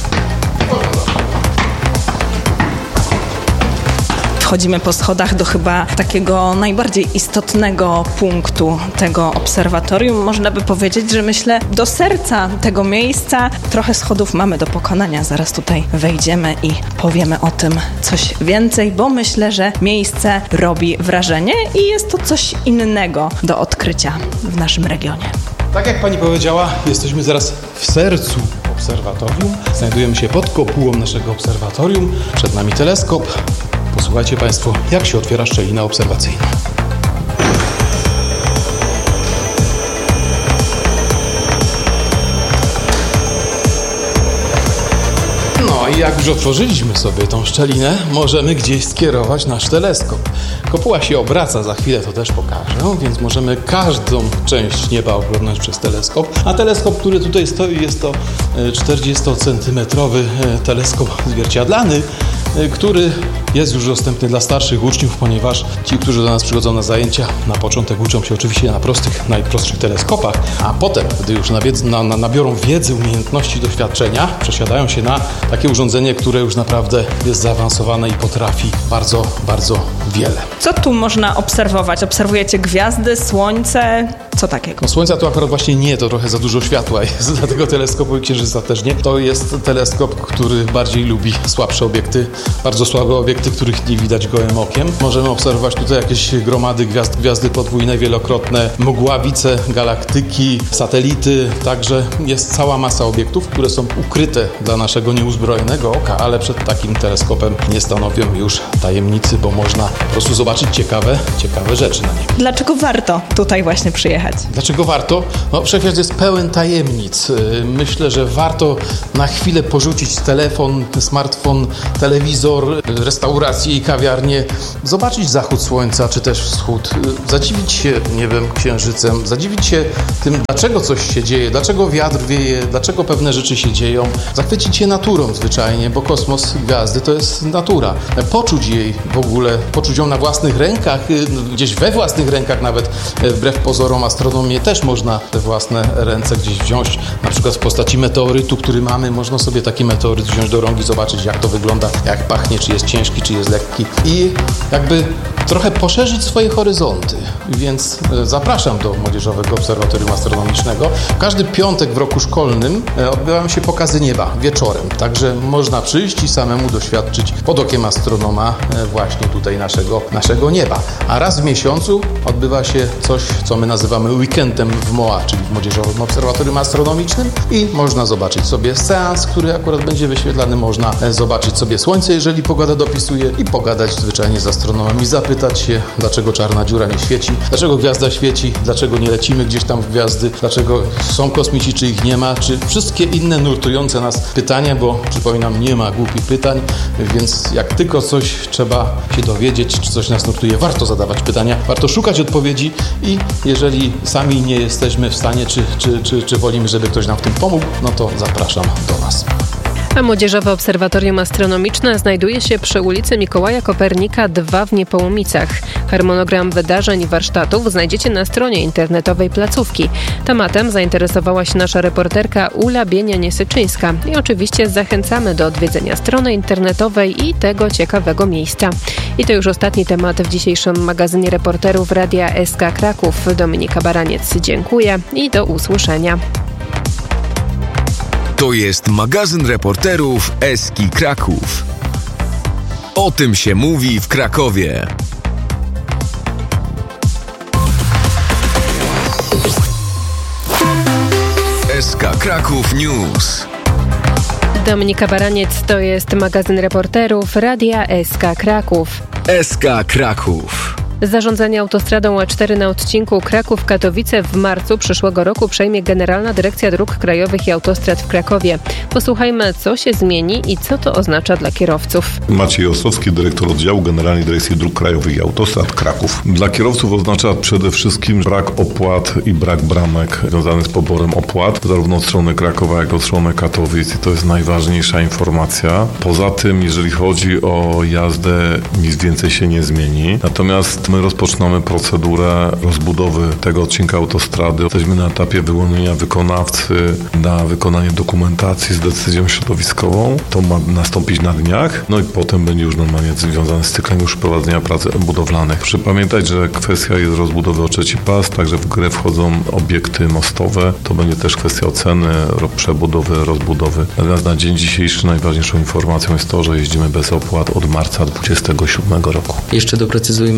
Wchodzimy po schodach do chyba takiego najbardziej istotnego punktu tego obserwatorium. Można by powiedzieć, że myślę do serca tego miejsca. Trochę schodów mamy do pokonania. Zaraz tutaj wejdziemy i powiemy o tym coś więcej, bo myślę, że miejsce robi wrażenie i jest to coś innego do odkrycia w naszym regionie. Tak jak pani powiedziała, jesteśmy zaraz w sercu obserwatorium. Znajdujemy się pod kopułą naszego obserwatorium. Przed nami teleskop. Posłuchajcie Państwo, jak się otwiera szczelina obserwacyjna. No i jak już otworzyliśmy sobie tą szczelinę, możemy gdzieś skierować nasz teleskop. Kopuła się obraca, za chwilę to też pokażę, więc możemy każdą część nieba oglądać przez teleskop. A teleskop, który tutaj stoi, jest to czterdziestocentymetrowy teleskop zwierciadlany, który jest już dostępny dla starszych uczniów, ponieważ ci, którzy do nas przychodzą na zajęcia, na początek uczą się oczywiście na prostych, najprostszych teleskopach, a potem, gdy już nawiedz, na, na, nabiorą wiedzy, umiejętności, doświadczenia, przesiadają się na takie urządzenie, które już naprawdę jest zaawansowane i potrafi bardzo, bardzo wiele. Co tu można obserwować? Obserwujecie gwiazdy, słońce? Co takiego? No, słońca to akurat właśnie nie, to trochę za dużo światła jest dla tego teleskopu i księżyca też nie. To jest teleskop, który bardziej lubi słabsze obiekty, bardzo słabe obiekty, których nie widać gołym okiem. Możemy obserwować tutaj jakieś gromady gwiazd, gwiazdy podwójne, wielokrotne, mgławice, galaktyki, satelity, także jest cała masa obiektów, które są ukryte dla naszego nieuzbrojonego oka, ale przed takim teleskopem nie stanowią już tajemnicy, bo można po prostu zobaczyć ciekawe, ciekawe rzeczy na nim. Dlaczego warto tutaj właśnie przyjechać? Dlaczego warto? No, wszechświat jest pełen tajemnic. Myślę, że warto na chwilę porzucić telefon, smartfon, telewizor, restaurację i kawiarnię, zobaczyć zachód słońca, czy też wschód, zadziwić się, nie wiem, księżycem, zadziwić się tym, dlaczego coś się dzieje, dlaczego wiatr wieje, dlaczego pewne rzeczy się dzieją, zachwycić się naturą zwyczajnie, bo kosmos, gwiazdy to jest natura. Poczuć jej w ogóle, poczuć ją na własnych rękach, gdzieś we własnych rękach nawet, wbrew pozorom astronomię też można we własne ręce gdzieś wziąć, na przykład w postaci meteorytu, który mamy, można sobie taki meteoryt wziąć do rąk i zobaczyć, jak to wygląda, jak pachnie, czy jest ciężki, czy jest lekki i jakby trochę poszerzyć swoje horyzonty. Więc zapraszam do Młodzieżowego Obserwatorium Astronomicznego. Każdy piątek w roku szkolnym odbywają się pokazy nieba wieczorem, także można przyjść i samemu doświadczyć pod okiem astronoma właśnie tutaj naszego, naszego nieba. A raz w miesiącu odbywa się coś, co my nazywamy weekendem w M O A, czyli w Młodzieżowym Obserwatorium Astronomicznym i można zobaczyć sobie seans, który akurat będzie wyświetlany. Można zobaczyć sobie słońce, jeżeli pogoda dopisuje, i pogadać zwyczajnie z astronomem i zapytać się, dlaczego czarna dziura nie świeci, dlaczego gwiazda świeci, dlaczego nie lecimy gdzieś tam w gwiazdy, dlaczego są kosmici, czy ich nie ma, czy wszystkie inne nurtujące nas pytania, bo przypominam, nie ma głupich pytań, więc jak tylko coś trzeba się dowiedzieć, czy coś nas nurtuje, warto zadawać pytania, warto szukać odpowiedzi i jeżeli sami nie jesteśmy w stanie, czy, czy, czy, czy wolimy, żeby ktoś nam w tym pomógł, no to zapraszam do nas. A Młodzieżowe Obserwatorium Astronomiczne znajduje się przy ulicy Mikołaja Kopernika dwa w Niepołomicach. Harmonogram wydarzeń i warsztatów znajdziecie na stronie internetowej placówki. Tematem zainteresowała się nasza reporterka Ula Bienia-Niesyczyńska i oczywiście zachęcamy do odwiedzenia strony internetowej i tego ciekawego miejsca. I to już ostatni temat w dzisiejszym magazynie reporterów Radia S K Kraków. Dominika Baraniec, dziękuję i do usłyszenia. To jest magazyn reporterów Eski Kraków. O tym się mówi w Krakowie. S K Kraków News. Dominika Baraniec, to jest magazyn reporterów Radia S K Kraków. S K Kraków. Zarządzanie autostradą A cztery na odcinku Kraków-Katowice w marcu przyszłego roku przejmie Generalna Dyrekcja Dróg Krajowych i Autostrad w Krakowie. Posłuchajmy, co się zmieni i co to oznacza dla kierowców. Maciej Ossowski, dyrektor oddziału Generalnej Dyrekcji Dróg Krajowych i Autostrad Kraków. Dla kierowców oznacza przede wszystkim brak opłat i brak bramek związany z poborem opłat, zarówno od strony Krakowa, jak i od strony Katowic. I to jest najważniejsza informacja. Poza tym, jeżeli chodzi o jazdę, nic więcej się nie zmieni. Natomiast my rozpoczynamy procedurę rozbudowy tego odcinka autostrady. Jesteśmy na etapie wyłonienia wykonawcy na wykonanie dokumentacji z decyzją środowiskową. To ma nastąpić na dniach, no i potem będzie już normalnie związane z cyklem już prowadzenia prac budowlanych. Proszę pamiętać, że kwestia jest rozbudowy o trzeci pas, także w grę wchodzą obiekty mostowe. To będzie też kwestia oceny, przebudowy, rozbudowy. Natomiast na dzień dzisiejszy najważniejszą informacją jest to, że jeździmy bez opłat od marca dwudziestego siódmego roku. Jeszcze doprecyzujmy, opłaty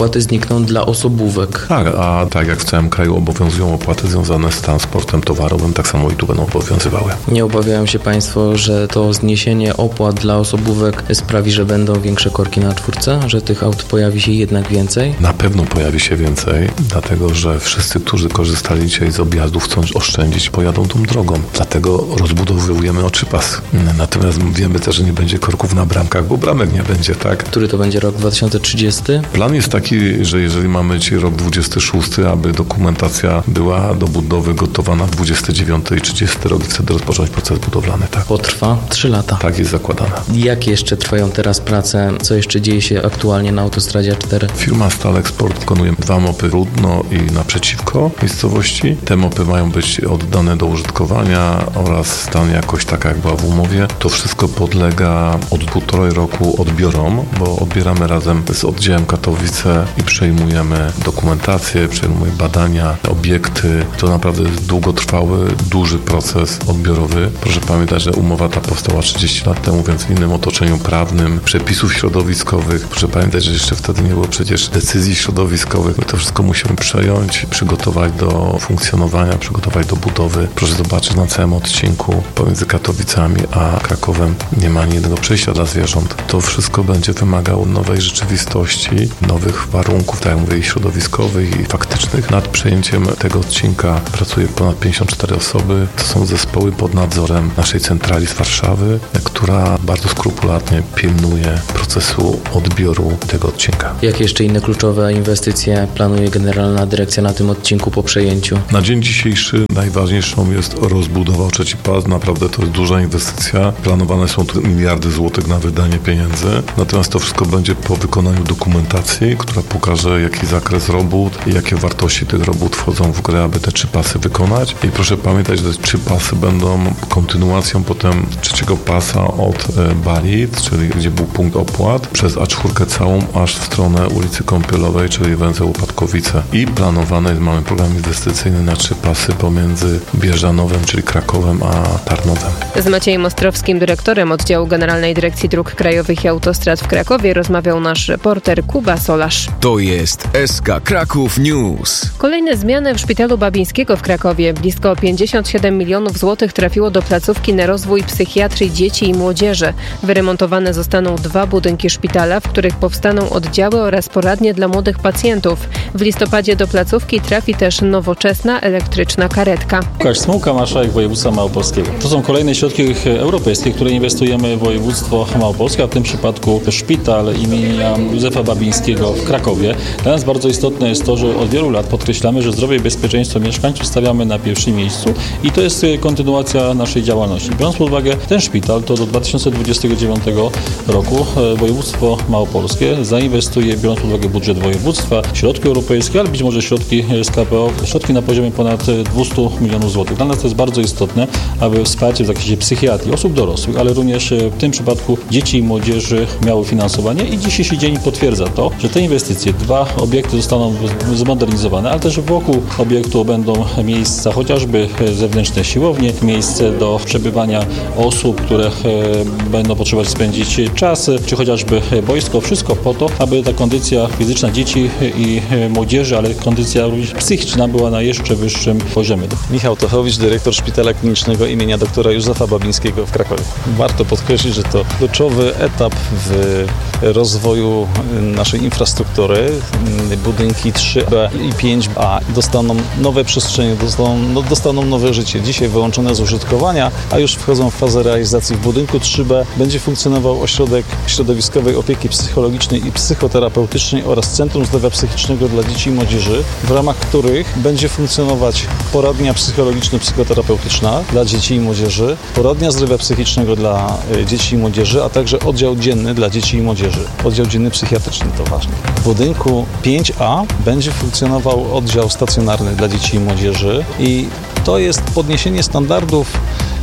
opłaty znikną dla osobówek. Tak, a tak jak w całym kraju obowiązują opłaty związane z transportem towarowym, tak samo i tu będą obowiązywały. Nie obawiają się Państwo, że to zniesienie opłat dla osobówek sprawi, że będą większe korki na czwórce? Że tych aut pojawi się jednak więcej? Na pewno pojawi się więcej, dlatego że wszyscy, którzy korzystali dzisiaj z objazdów, chcą oszczędzić, pojadą tą drogą. Dlatego rozbudowujemy oczypas. Natomiast wiemy też, że nie będzie korków na bramkach, bo bramek nie będzie, tak? Który to będzie rok dwa tysiące trzydziesty? Plan jest taki, że jeżeli mamy dzisiaj rok dwudziesty szósty, aby dokumentacja była do budowy gotowa na dwudziesty dziewiąty i trzydziesty rok i wtedy rozpocząć proces budowlany, tak? Potrwa trzy lata. Tak jest zakładane. Jak jeszcze trwają teraz prace? Co jeszcze dzieje się aktualnie na autostradzie A cztery? Firma Stal Export wykonuje dwa mopy Rudno i naprzeciwko miejscowości. Te mopy mają być oddane do użytkowania oraz stan jakoś taka, jak była w umowie. To wszystko podlega od półtorej roku odbiorom, bo odbieramy razem z oddziałem Katowice i przejmujemy dokumentację, przejmujemy badania, obiekty. To naprawdę jest długotrwały, duży proces odbiorowy. Proszę pamiętać, że umowa ta powstała trzydzieści lat temu, więc w innym otoczeniu prawnym, przepisów środowiskowych. Proszę pamiętać, że jeszcze wtedy nie było przecież decyzji środowiskowych. My to wszystko musimy przejąć, przygotować do funkcjonowania, przygotować do budowy. Proszę zobaczyć, na całym odcinku pomiędzy Katowicami a Krakowem nie ma ani jednego przejścia dla zwierząt. To wszystko będzie wymagało nowej rzeczywistości, nowych warunków, tak jak mówię, i środowiskowych, i faktycznych. Nad przejęciem tego odcinka pracuje ponad pięćdziesiąt cztery osoby. To są zespoły pod nadzorem naszej centrali z Warszawy, która bardzo skrupulatnie pilnuje procesu odbioru tego odcinka. Jakie jeszcze inne kluczowe inwestycje planuje Generalna Dyrekcja na tym odcinku po przejęciu? Na dzień dzisiejszy najważniejszą jest rozbudowa trzeci pas. Naprawdę to jest duża inwestycja. Planowane są tu miliardy złotych na wydanie pieniędzy. Natomiast to wszystko będzie po wykonaniu dokumentacji, która pokaże, jaki zakres robót i jakie wartości tych robót wchodzą w grę, aby te trzy pasy wykonać. I proszę pamiętać, że te trzy pasy będą kontynuacją potem trzeciego pasa od Balic, czyli gdzie był punkt opłat, przez A cztery całą aż w stronę ulicy Kąpielowej, czyli węzeł Łopatkowice. I planowane jest, mamy program inwestycyjny na trzy pasy pomiędzy Bieżanowem, czyli Krakowem, a Tarnowem. Z Maciejem Ostrowskim, dyrektorem oddziału Generalnej Dyrekcji Dróg Krajowych i Autostrad w Krakowie, rozmawiał nasz reporter Kuba Solarz. To jest S K Kraków News. Kolejne zmiany w Szpitalu Babińskiego w Krakowie. Blisko pięćdziesiąt siedem milionów złotych trafiło do placówki na rozwój psychiatrii dzieci i młodzieży. Wyremontowane zostaną dwa budynki szpitala, w których powstaną oddziały oraz poradnie dla młodych pacjentów. W listopadzie do placówki trafi też nowoczesna elektryczna karetka. Łukasz Smułka, marszałek województwa małopolskiego. To są kolejne środki europejskie, które inwestujemy w województwo małopolskie, a w tym przypadku szpital imienia Józefa Babińskiego w Krakowie. Dla nas bardzo istotne jest to, że od wielu lat podkreślamy, że zdrowie i bezpieczeństwo mieszkańców stawiamy na pierwszym miejscu i to jest kontynuacja naszej działalności. Biorąc pod uwagę ten szpital, to do dwa tysiące dwudziestego dziewiątego roku województwo małopolskie zainwestuje, biorąc pod uwagę budżet województwa, środki europejskie, ale być może środki z K P O, środki na poziomie ponad dwieście milionów złotych. Dla nas to jest bardzo istotne, aby wsparcie w zakresie psychiatrii osób dorosłych, ale również w tym przypadku dzieci i młodzieży miało finansowanie i dzisiejszy dzień potwierdza to, że te inwestycje, dwa obiekty zostaną zmodernizowane, ale też wokół obiektu będą miejsca chociażby zewnętrzne siłownie, miejsce do przebywania osób, które będą potrzebować spędzić czas, czy chociażby boisko, wszystko po to, aby ta kondycja fizyczna dzieci i młodzieży, ale kondycja również psychiczna była na jeszcze wyższym poziomie. Michał Tochowicz, dyrektor Szpitala Klinicznego imienia doktora Józefa Babińskiego w Krakowie. Warto podkreślić, że to kluczowy etap w rozwoju naszej infrastruktury. Budynki trzy B i pięć A dostaną nowe przestrzenie, dostaną, no, dostaną nowe życie. Dzisiaj wyłączone z użytkowania, a już wchodzą w fazę realizacji. W budynku trzy B będzie funkcjonował ośrodek środowiskowej opieki psychologicznej i psychoterapeutycznej oraz Centrum Zdrowia Psychicznego dla Dzieci i Młodzieży, w ramach których będzie funkcjonować poradnia psychologiczno-psychoterapeutyczna dla dzieci i młodzieży, poradnia zdrowia psychicznego dla dzieci i młodzieży, a także oddział dzienny dla dzieci i młodzieży. Oddział dzienny psychiatryczny, to ważne. W budynku pięć A będzie funkcjonował oddział stacjonarny dla dzieci i młodzieży i to jest podniesienie standardów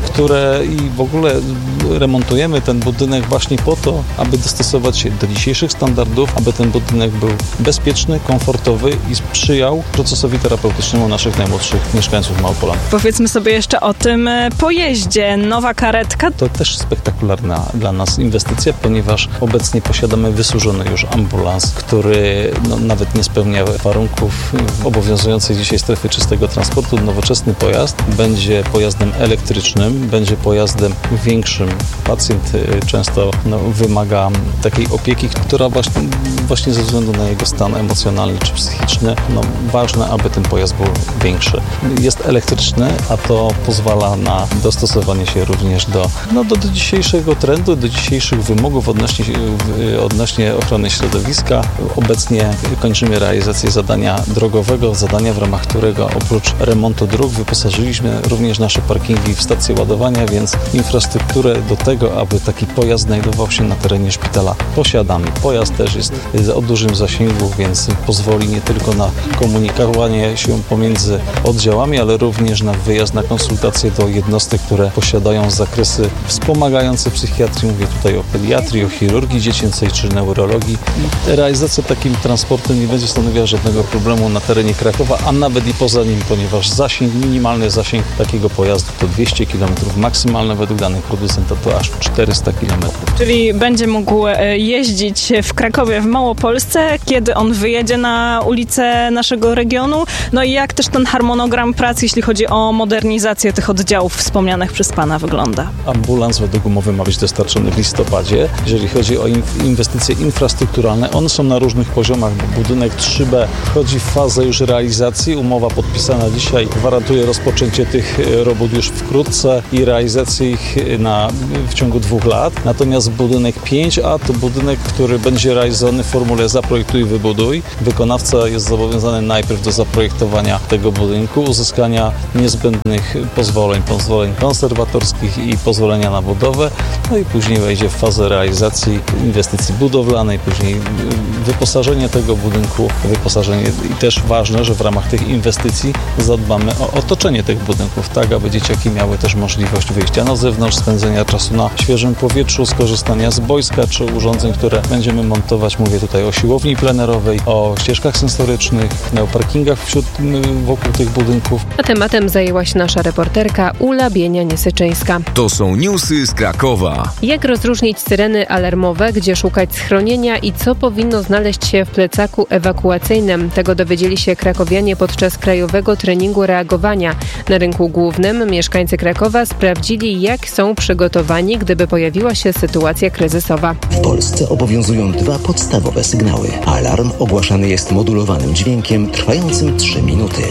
które i w ogóle remontujemy ten budynek właśnie po to, aby dostosować się do dzisiejszych standardów, aby ten budynek był bezpieczny, komfortowy i sprzyjał procesowi terapeutycznemu naszych najmłodszych mieszkańców Małopolany. Powiedzmy sobie jeszcze o tym pojeździe. Nowa karetka. To też spektakularna dla nas inwestycja, ponieważ obecnie posiadamy wysłużony już ambulans, który no, nawet nie spełnia warunków obowiązującej dzisiaj strefy czystego transportu. Nowoczesny pojazd będzie pojazdem elektrycznym, będzie pojazdem większym. Pacjent często no, wymaga takiej opieki, która właśnie, właśnie ze względu na jego stan emocjonalny czy psychiczny, no, ważne, aby ten pojazd był większy. Jest elektryczny, a to pozwala na dostosowanie się również do, no, do, do dzisiejszego trendu, do dzisiejszych wymogów odnośnie, odnośnie ochrony środowiska. Obecnie kończymy realizację zadania drogowego, zadania, w ramach którego oprócz remontu dróg wyposażyliśmy również nasze parkingi w stacje ładowania, więc infrastrukturę do tego, aby taki pojazd znajdował się na terenie szpitala, posiadamy. Pojazd też jest o dużym zasięgu, więc pozwoli nie tylko na komunikowanie się pomiędzy oddziałami, ale również na wyjazd na konsultacje do jednostek, które posiadają zakresy wspomagające psychiatrii. Mówię tutaj o pediatrii, o chirurgii dziecięcej czy neurologii. Realizacja takim transportem nie będzie stanowiła żadnego problemu na terenie Krakowa, a nawet i poza nim, ponieważ zasięg, minimalny zasięg takiego pojazdu to dwieście kilometrów, maksymalne według danych producenta to aż czterysta kilometrów. Czyli będzie mógł jeździć w Krakowie, w Małopolsce, kiedy on wyjedzie na ulicę naszego regionu. No i jak też ten harmonogram pracy, jeśli chodzi o modernizację tych oddziałów wspomnianych przez Pana, wygląda? Ambulans według umowy ma być dostarczony w listopadzie. Jeżeli chodzi o inwestycje infrastrukturalne, one są na różnych poziomach, bo budynek trzy B wchodzi w fazę już realizacji. Umowa podpisana dzisiaj gwarantuje rozpoczęcie tych robót już wkrótce i realizację ich na, w ciągu dwóch lat. Natomiast budynek pięć A to budynek, który będzie realizowany w formule zaprojektuj i wybuduj. Wykonawca jest zobowiązany najpierw do zaprojektowania tego budynku, uzyskania niezbędnych pozwoleń, pozwoleń konserwatorskich i pozwolenia na budowę, no i później wejdzie w fazę realizacji inwestycji budowlanej, później wyposażenie tego budynku, wyposażenie i też ważne, że w ramach tych inwestycji zadbamy o otoczenie tych budynków, tak aby dzieciaki miały też możliwość wyjścia na zewnątrz, spędzenia czasu na świeżym powietrzu, skorzystania z boiska czy urządzeń, które będziemy montować. Mówię tutaj o siłowni plenerowej, o ścieżkach sensorycznych, o parkingach wśród, wokół tych budynków. A tematem zajęła się nasza reporterka Ula Bienia-Niesyczyńska. To są newsy z Krakowa. Jak rozróżnić syreny alarmowe, gdzie szukać schronienia i co powinno znaleźć się w plecaku ewakuacyjnym? Tego dowiedzieli się krakowianie podczas krajowego treningu reagowania. Na rynku głównym mieszkańcy Krakowa sprawdzili, jak są przygotowani, gdyby pojawiła się sytuacja kryzysowa. W Polsce obowiązują dwa podstawowe sygnały. Alarm ogłaszany jest modulowanym dźwiękiem trwającym trzy minuty.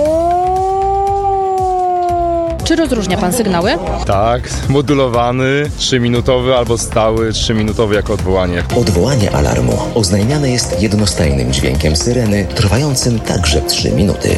Czy rozróżnia Pan sygnały? Tak, modulowany, trzyminutowy albo stały, trzyminutowy jako odwołanie. Odwołanie alarmu oznajmiane jest jednostajnym dźwiękiem syreny, trwającym także trzy minuty.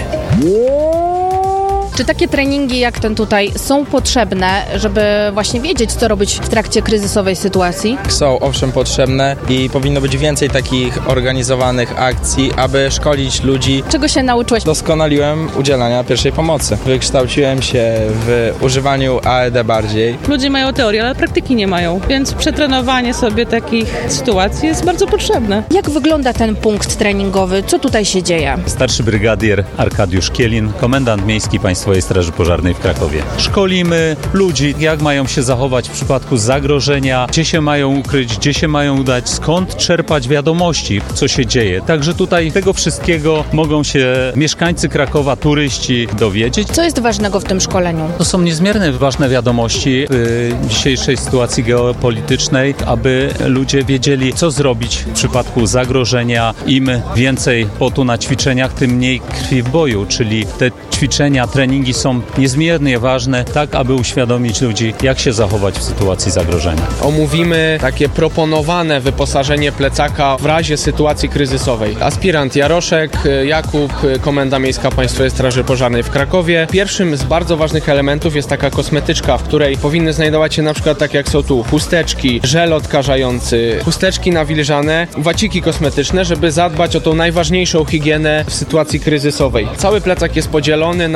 Czy takie treningi jak ten tutaj są potrzebne, żeby właśnie wiedzieć, co robić w trakcie kryzysowej sytuacji? Są owszem potrzebne i powinno być więcej takich organizowanych akcji, aby szkolić ludzi. Czego się nauczyłeś? Doskonaliłem udzielania pierwszej pomocy. Wykształciłem się w używaniu A E D bardziej. Ludzie mają teorię, ale praktyki nie mają, więc przetrenowanie sobie takich sytuacji jest bardzo potrzebne. Jak wygląda ten punkt treningowy? Co tutaj się dzieje? Starszy brygadier Arkadiusz Kielin, komendant miejski Państwowej Straży Pożarnej w Krakowie. Szkolimy ludzi, jak mają się zachować w przypadku zagrożenia, gdzie się mają ukryć, gdzie się mają udać, skąd czerpać wiadomości, co się dzieje. Także tutaj tego wszystkiego mogą się mieszkańcy Krakowa, turyści dowiedzieć. Co jest ważnego w tym szkoleniu? To są niezmiernie ważne wiadomości w dzisiejszej sytuacji geopolitycznej, aby ludzie wiedzieli, co zrobić w przypadku zagrożenia. Im więcej potu na ćwiczeniach, tym mniej krwi w boju, czyli te ćwiczenia, treningi są niezmiernie ważne, tak aby uświadomić ludzi, jak się zachować w sytuacji zagrożenia. Omówimy takie proponowane wyposażenie plecaka w razie sytuacji kryzysowej. Aspirant Jaroszek Jakub, Komenda Miejska Państwowej Straży Pożarnej w Krakowie. Pierwszym z bardzo ważnych elementów jest taka kosmetyczka, w której powinny znajdować się na przykład tak jak są tu chusteczki, żel odkażający, chusteczki nawilżane, waciki kosmetyczne, żeby zadbać o tą najważniejszą higienę w sytuacji kryzysowej. Cały plecak jest podzielony na dane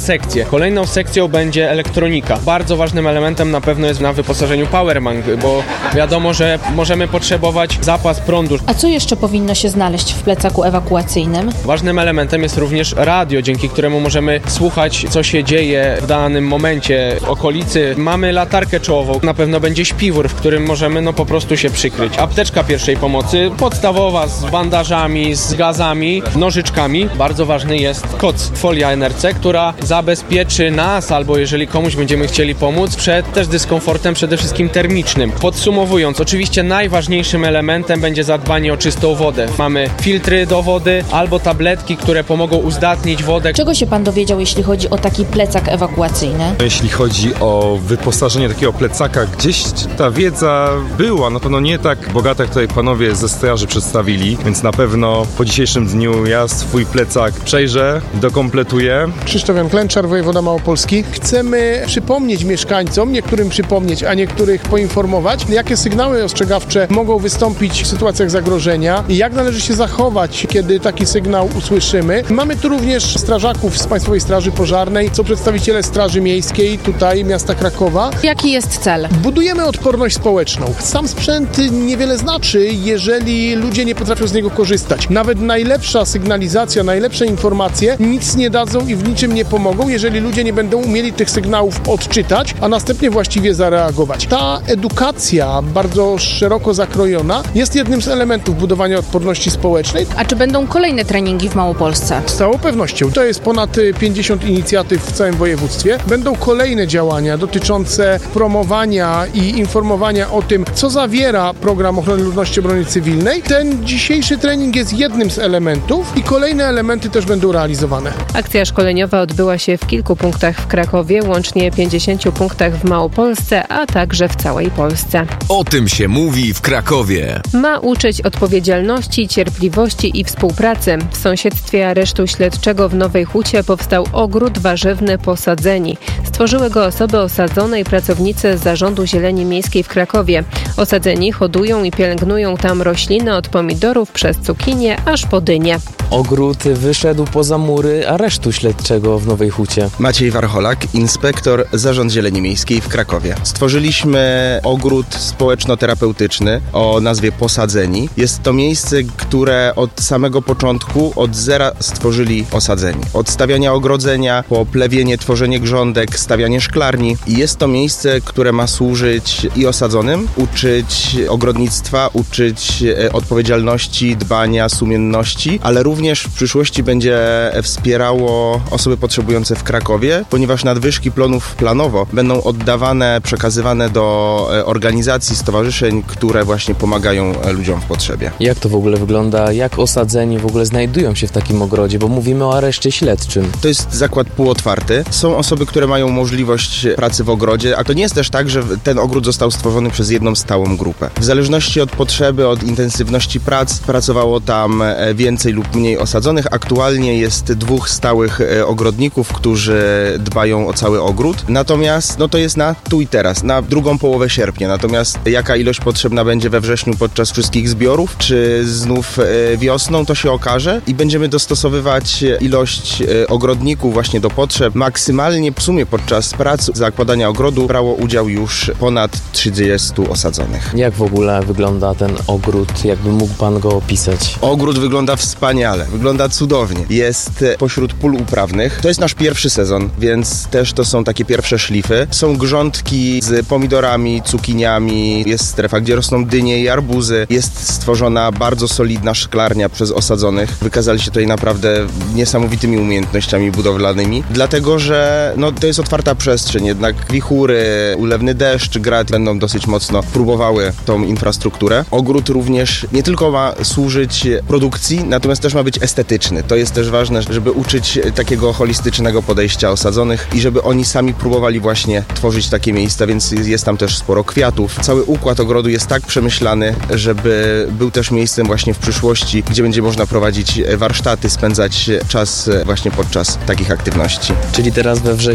sekcje. Kolejną sekcją będzie elektronika. Bardzo ważnym elementem na pewno jest na wyposażeniu powerbank, bo wiadomo, że możemy potrzebować zapas prądu. A co jeszcze powinno się znaleźć w plecaku ewakuacyjnym? Ważnym elementem jest również radio, dzięki któremu możemy słuchać, co się dzieje w danym momencie w okolicy. Mamy latarkę czołową, na pewno będzie śpiwór, w którym możemy no po prostu się przykryć. Apteczka pierwszej pomocy, podstawowa, z bandażami, z gazami, nożyczkami. Bardzo ważny jest koc, folia N R C, która zabezpieczy nas, albo jeżeli komuś będziemy chcieli pomóc, przed też dyskomfortem przede wszystkim termicznym. Podsumowując, oczywiście najważniejszym elementem będzie zadbanie o czystą wodę. Mamy filtry do wody albo tabletki, które pomogą uzdatnić wodę. Czego się pan dowiedział, jeśli chodzi o taki plecak ewakuacyjny? Jeśli chodzi o wyposażenie takiego plecaka, gdzieś ta wiedza była, na pewno nie tak bogata, jak tutaj panowie ze straży przedstawili, więc na pewno po dzisiejszym dniu ja swój plecak przejrzę, dokompletuję. Krzysztof Jan Klęczar, wojewoda małopolski. Chcemy przypomnieć mieszkańcom, niektórym przypomnieć, a niektórych poinformować, jakie sygnały ostrzegawcze mogą wystąpić w sytuacjach zagrożenia i jak należy się zachować, kiedy taki sygnał usłyszymy. Mamy tu również strażaków z Państwowej Straży Pożarnej, są przedstawiciele Straży Miejskiej tutaj miasta Krakowa. Jaki jest cel? Budujemy odporność społeczną. Sam sprzęt niewiele znaczy, jeżeli ludzie nie potrafią z niego korzystać. Nawet najlepsza sygnalizacja, najlepsze informacje nic nie dadzą i w niczym nie pomogą, jeżeli ludzie nie będą umieli tych sygnałów odczytać, a następnie właściwie zareagować. Ta edukacja, bardzo szeroko zakrojona, jest jednym z elementów budowania odporności społecznej. A czy będą kolejne treningi w Małopolsce? Z całą pewnością. To jest ponad pięćdziesiąt inicjatyw w całym województwie. Będą kolejne działania dotyczące promowania i informowania o tym, co zawiera program ochrony ludności i obrony cywilnej. Ten dzisiejszy trening jest jednym z elementów i kolejne elementy też będą realizowane. Akcja szkoleniowa odbyła się w kilku punktach w Krakowie, łącznie pięćdziesięciu punktach w Małopolsce, a także w całej Polsce. O tym się mówi w Krakowie. Ma uczyć odpowiedzialności, cierpliwości i współpracy. W sąsiedztwie aresztu śledczego w Nowej Hucie powstał ogród warzywny Posadzeni. Stworzyły go osoby osadzone i pracownicy Zarządu Zieleni Miejskiej w Krakowie. Osadzeni hodują i pielęgnują tam rośliny od pomidorów przez cukinię aż po dynię. Ogród wyszedł poza mury aresztu śledczego w Nowej Hucie. Maciej Warcholak, inspektor Zarząd Zieleni Miejskiej w Krakowie. Stworzyliśmy ogród społeczno-terapeutyczny o nazwie Posadzeni. Jest to miejsce, które od samego początku, od zera stworzyli osadzeni. Od stawiania ogrodzenia, po plewienie, tworzenie grządek, stawianie szklarni. I jest to miejsce, które ma służyć i osadzonym, uczyć ogrodnictwa, uczyć odpowiedzialności, dbania, sumienności, ale również w przyszłości będzie wspierało osoby potrzebujące w Krakowie, ponieważ nadwyżki plonów planowo będą oddawane, przekazywane do organizacji, stowarzyszeń, które właśnie pomagają ludziom w potrzebie. Jak to w ogóle wygląda? Jak osadzeni w ogóle znajdują się w takim ogrodzie? Bo mówimy o areszcie śledczym. To jest zakład półotwarty. Są osoby, które mają możliwość pracy w ogrodzie, a to nie jest też tak, że ten ogród został stworzony przez jedną stałą grupę. W zależności od potrzeby, od intensywności prac, pracowało tam więcej lub mniej osadzonych. Aktualnie jest dwóch stałych ogrodników, którzy dbają o cały ogród. Natomiast no to jest na tu i teraz, na drugą połowę sierpnia. Natomiast jaka ilość potrzebna będzie we wrześniu podczas wszystkich zbiorów, czy znów wiosną, to się okaże i będziemy dostosowywać ilość ogrodników właśnie do potrzeb. Maksymalnie w sumie podczas prac zakładania ogrodu brało udział już ponad trzydziestu osadzonych. Jak w ogóle wygląda ten ogród? Jakby mógł pan go opisać? Ogród wygląda wspaniale, wygląda cudownie. Jest pośród pól uprawnych. To jest nasz pierwszy sezon, więc też to są takie pierwsze szlify. Są grządki z pomidorami, cukiniami, jest strefa, gdzie rosną dynie i arbuzy. Jest stworzona bardzo solidna szklarnia przez osadzonych. Wykazali się tutaj naprawdę niesamowitymi umiejętnościami budowlanymi, dlatego że no, to jest otwarta przestrzeń, jednak wichury, ulewny deszcz, grad będą dosyć mocno próbowały tą infrastrukturę. Ogród również nie tylko ma służyć produkcji, natomiast też ma być estetyczny. To jest też ważne, żeby uczyć takiego holistycznego podejścia osadzonych i żeby oni sami próbowali właśnie tworzyć takie miejsca, więc jest tam też sporo kwiatów. Cały układ ogrodu jest tak przemyślany, żeby był też miejscem właśnie w przyszłości, gdzie będzie można prowadzić warsztaty, spędzać czas właśnie podczas takich aktywności. Czyli teraz we wrześniu czas na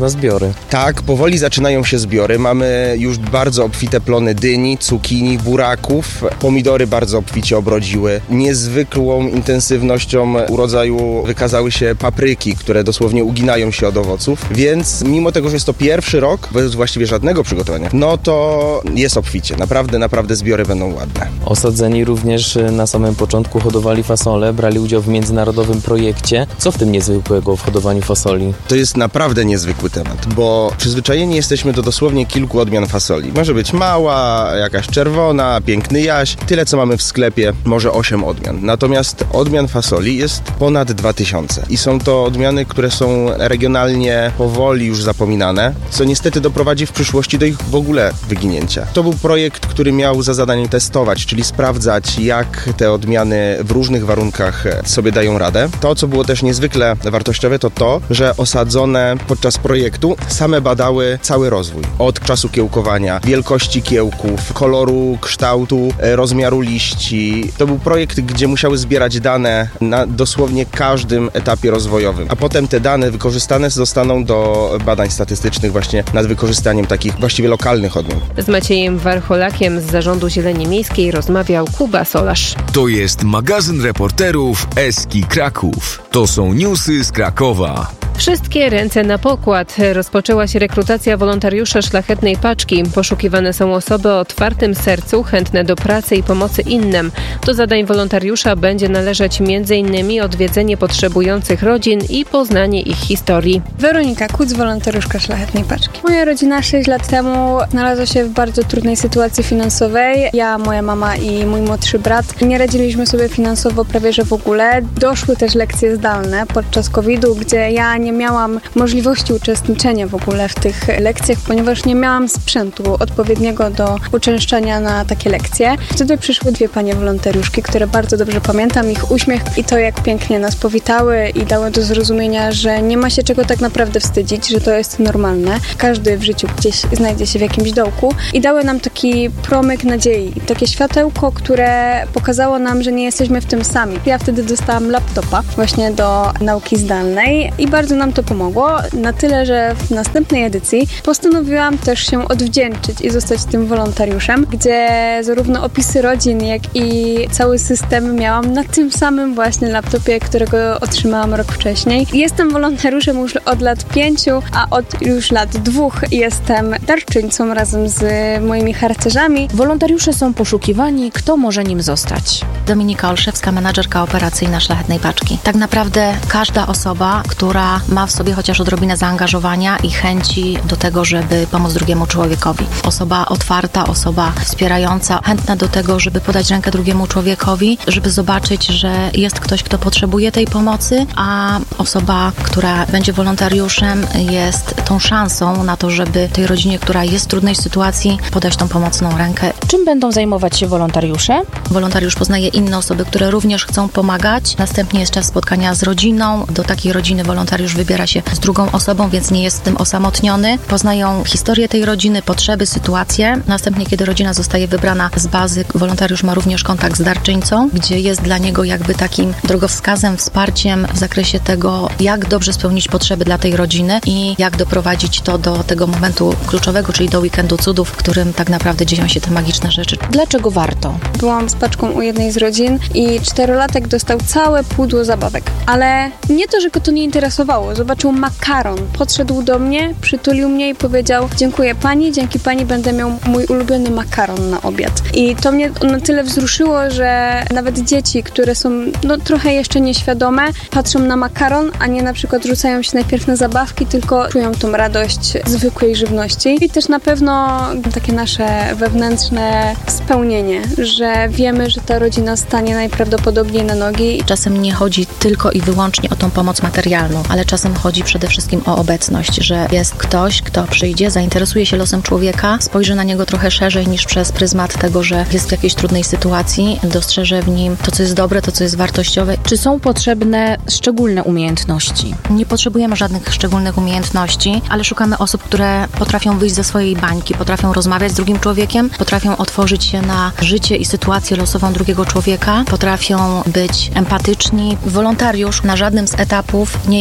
na zbiory. Tak, powoli zaczynają się zbiory. Mamy już bardzo obfite plony dyni, cukinii, buraków. Pomidory bardzo obficie obrodziły. Niezwykłą intensywnością urodzaju wykazały się papryki, które dosłownie uginają się od owoców. Więc mimo tego, że jest to pierwszy rok, bez właściwie żadnego przygotowania, no to jest obficie. Naprawdę, naprawdę zbiory będą ładne. Osadzeni również na samym początku hodowali fasole, brali udział w międzynarodowym projekcie. Co w tym niezwykłego w hodowaniu fasoli? To jest naprawdę niezwykły temat, bo przyzwyczajeni jesteśmy do dosłownie kilku odmian fasoli. Może być mała, jakaś czerwona, piękny jaś. Tyle, co mamy w sklepie, może osiem odmian. Natomiast odmian fasoli jest ponad dwa tysiące. I są to odmiany, które są regionalnie powoli już zapominane, co niestety doprowadzi w przyszłości do ich w ogóle wyginięcia. To był projekt, który miał za zadanie testować, czyli sprawdzać, jak te odmiany w różnych warunkach sobie dają radę. To, co było też niezwykle wartościowe, to to, że osadzone podczas projektu same badały cały rozwój. Od czasu kiełkowania, wielkości kiełków, koloru, kształtu, rozmiaru liści. To był projekt, gdzie musiały zbierać dane na dosłownie każdym etapie rozwojowym. A potem te dane wykorzystane zostaną do badań statystycznych właśnie nad wykorzystaniem takich właściwie lokalnych odmian. Z Maciejem Warcholakiem z Zarządu Zieleni Miejskiej rozmawiał Kuba Solarz. To jest magazyn reporterów Eski Kraków. To są newsy z Krakowa. Wszystkie ręce na pokład. Rozpoczęła się rekrutacja wolontariusza Szlachetnej Paczki. Poszukiwane są osoby o otwartym sercu, chętne do pracy i pomocy innym. Do zadań wolontariusza będzie należeć między innymi odwiedzenie potrzebujących rodzin i poznanie ich historii. Weronika Kuc, wolontariuszka Szlachetnej Paczki. Moja rodzina sześć lat temu znalazła się w bardzo trudnej sytuacji finansowej. Ja, moja mama i mój młodszy brat nie radziliśmy sobie finansowo prawie że w ogóle. Doszły też lekcje zdalne podczas kowida, gdzie ja nie miałam możliwości uczestniczenia w ogóle w tych lekcjach, ponieważ nie miałam sprzętu odpowiedniego do uczęszczania na takie lekcje. Wtedy przyszły dwie panie wolontariuszki, które bardzo dobrze pamiętam, ich uśmiech i to, jak pięknie nas powitały i dały do zrozumienia, że nie ma się czego tak naprawdę wstydzić, że to jest normalne. Każdy w życiu gdzieś znajdzie się w jakimś dołku i dały nam taki promyk nadziei, takie światełko, które pokazało nam, że nie jesteśmy w tym sami. Ja wtedy dostałam laptopa właśnie do nauki zdalnej i bardzo nam to pomogło, na tyle, że w następnej edycji postanowiłam też się odwdzięczyć i zostać tym wolontariuszem, gdzie zarówno opisy rodzin, jak i cały system miałam na tym samym właśnie laptopie, którego otrzymałam rok wcześniej. Jestem wolontariuszem już od lat pięciu, a od już lat dwóch jestem darczyńcą razem z moimi harcerzami. Wolontariusze są poszukiwani, kto może nim zostać? Dominika Olszewska, menadżerka operacyjna Szlachetnej Paczki. Tak naprawdę każda osoba, która ma w sobie chociaż odrobinę zaangażowania i chęci do tego, żeby pomóc drugiemu człowiekowi. Osoba otwarta, osoba wspierająca, chętna do tego, żeby podać rękę drugiemu człowiekowi, żeby zobaczyć, że jest ktoś, kto potrzebuje tej pomocy, a osoba, która będzie wolontariuszem, jest tą szansą na to, żeby tej rodzinie, która jest w trudnej sytuacji, podać tą pomocną rękę. Czym będą zajmować się wolontariusze? Wolontariusz poznaje inne osoby, które również chcą pomagać. Następnie jest czas spotkania z rodziną. Do takiej rodziny wolontariusz wybiera się z drugą osobą, więc nie jest w tym osamotniony. Poznają historię tej rodziny, potrzeby, sytuacje. Następnie, kiedy rodzina zostaje wybrana z bazy, wolontariusz ma również kontakt z darczyńcą, gdzie jest dla niego jakby takim drogowskazem, wsparciem w zakresie tego, jak dobrze spełnić potrzeby dla tej rodziny i jak doprowadzić to do tego momentu kluczowego, czyli do weekendu cudów, w którym tak naprawdę dzieją się te magiczne rzeczy. Dlaczego warto? Byłam z paczką u jednej z rodzin i czterolatek dostał całe pudło zabawek. Ale nie to, że go to nie interesowało. Zobaczył makaron, podszedł do mnie, przytulił mnie i powiedział: dziękuję pani, dzięki pani będę miał mój ulubiony makaron na obiad. I to mnie na tyle wzruszyło, że nawet dzieci, które są no, trochę jeszcze nieświadome, patrzą na makaron, a nie na przykład rzucają się najpierw na zabawki, tylko czują tą radość zwykłej żywności. I też na pewno takie nasze wewnętrzne spełnienie, że wiemy, że ta rodzina stanie najprawdopodobniej na nogi. Czasem nie chodzi tylko i wyłącznie o tą pomoc materialną, ale czasem chodzi przede wszystkim o obecność, że jest ktoś, kto przyjdzie, zainteresuje się losem człowieka, spojrzy na niego trochę szerzej niż przez pryzmat tego, że jest w jakiejś trudnej sytuacji, dostrzeże w nim to, co jest dobre, to, co jest wartościowe. Czy są potrzebne szczególne umiejętności? Nie potrzebujemy żadnych szczególnych umiejętności, ale szukamy osób, które potrafią wyjść ze swojej bańki, potrafią rozmawiać z drugim człowiekiem, potrafią otworzyć się na życie i sytuację losową drugiego człowieka, potrafią być empatyczni. Wolontariusz na żadnym z etapów nie jest sam.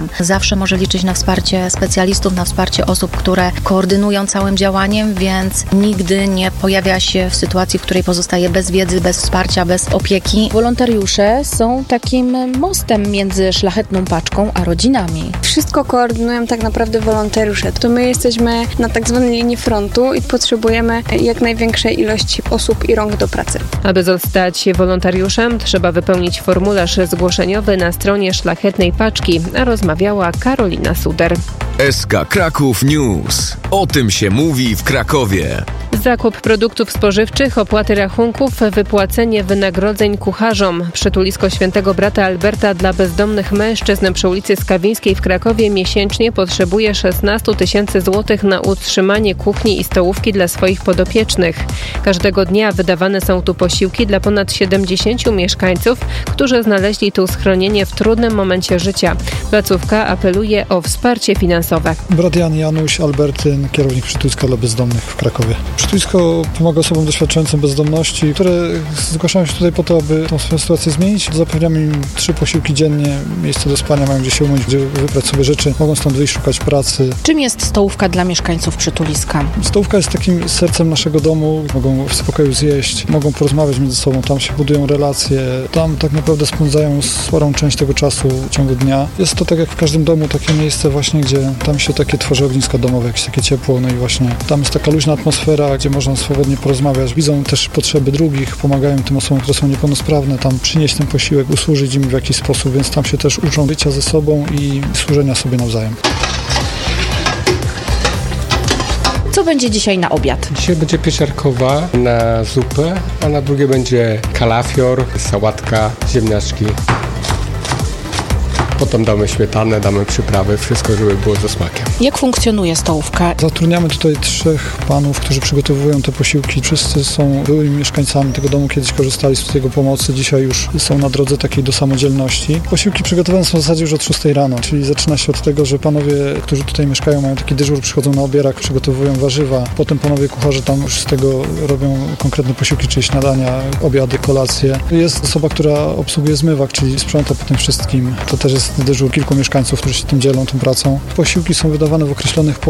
sam. Zawsze może liczyć na wsparcie specjalistów, na wsparcie osób, które koordynują całym działaniem, więc nigdy nie pojawia się w sytuacji, w której pozostaje bez wiedzy, bez wsparcia, bez opieki. Wolontariusze są takim mostem między Szlachetną Paczką a rodzinami. Wszystko koordynują tak naprawdę wolontariusze. To my jesteśmy na tak zwanej linii frontu i potrzebujemy jak największej ilości osób i rąk do pracy. Aby zostać wolontariuszem, trzeba wypełnić formularz zgłoszeniowy na stronie Szlachetnej Paczki, a rozmawiała Karolina Suder. S K Kraków News. O tym się mówi w Krakowie. Zakup produktów spożywczych, opłaty rachunków, wypłacenie wynagrodzeń kucharzom. Przytulisko Świętego Brata Alberta dla bezdomnych mężczyzn przy ulicy Skawińskiej w Krakowie miesięcznie potrzebuje szesnaście tysięcy złotych na utrzymanie kuchni i stołówki dla swoich podopiecznych. Każdego dnia wydawane są tu posiłki dla ponad siedemdziesięciu mieszkańców, którzy znaleźli tu schronienie w trudnym momencie życia. Placówka apeluje o wsparcie finansowe. Brat Jan Janusz Albertyn, kierownik Przytuliska dla bezdomnych w Krakowie. Przytulisko pomaga osobom doświadczającym bezdomności, które zgłaszają się tutaj po to, aby tą swoją sytuację zmienić. Zapewniamy im trzy posiłki dziennie, miejsce do spania, mają gdzie się umyć, gdzie wybrać sobie rzeczy, mogą stąd wyjść, szukać pracy. Czym jest stołówka dla mieszkańców Przytuliska? Stołówka jest takim sercem naszego domu, mogą w spokoju zjeść, mogą porozmawiać między sobą, tam się budują relacje, tam tak naprawdę spędzają sporą część tego czasu w ciągu dnia. Jest to tak jak w każdym domu takie miejsce właśnie, gdzie tam się takie tworzy ogniska domowe, jakieś takie ciepło, no i właśnie tam jest taka luźna atmosfera, gdzie można swobodnie porozmawiać. Widzą też potrzeby drugich, pomagają tym osobom, które są niepełnosprawne, tam przynieść ten posiłek, usłużyć im w jakiś sposób, więc tam się też uczą bycia ze sobą i służenia sobie nawzajem. Co będzie dzisiaj na obiad? Dzisiaj będzie pieczarkowa na zupę, a na drugie będzie kalafior, sałatka, ziemniaczki. Potem damy śmietanę, damy przyprawy, wszystko, żeby było ze smakiem. Jak funkcjonuje stołówka? Zatrudniamy tutaj trzech panów, którzy przygotowują te posiłki. Wszyscy są byłymi mieszkańcami tego domu, kiedyś korzystali z jego pomocy, dzisiaj już są na drodze takiej do samodzielności. Posiłki przygotowane są w zasadzie już od szóstej rano, czyli zaczyna się od tego, że panowie, którzy tutaj mieszkają, mają taki dyżur, przychodzą na obierak, przygotowują warzywa. Potem panowie kucharze tam już z tego robią konkretne posiłki, czyli śniadania, obiady, kolacje. Jest osoba, która obsługuje zmywak, czyli sprząta po tym wszystkim. To też jest dyżur kilku mieszkańców, którzy się tym dzielą, tą pracą. Posiłki są wydawane w określonych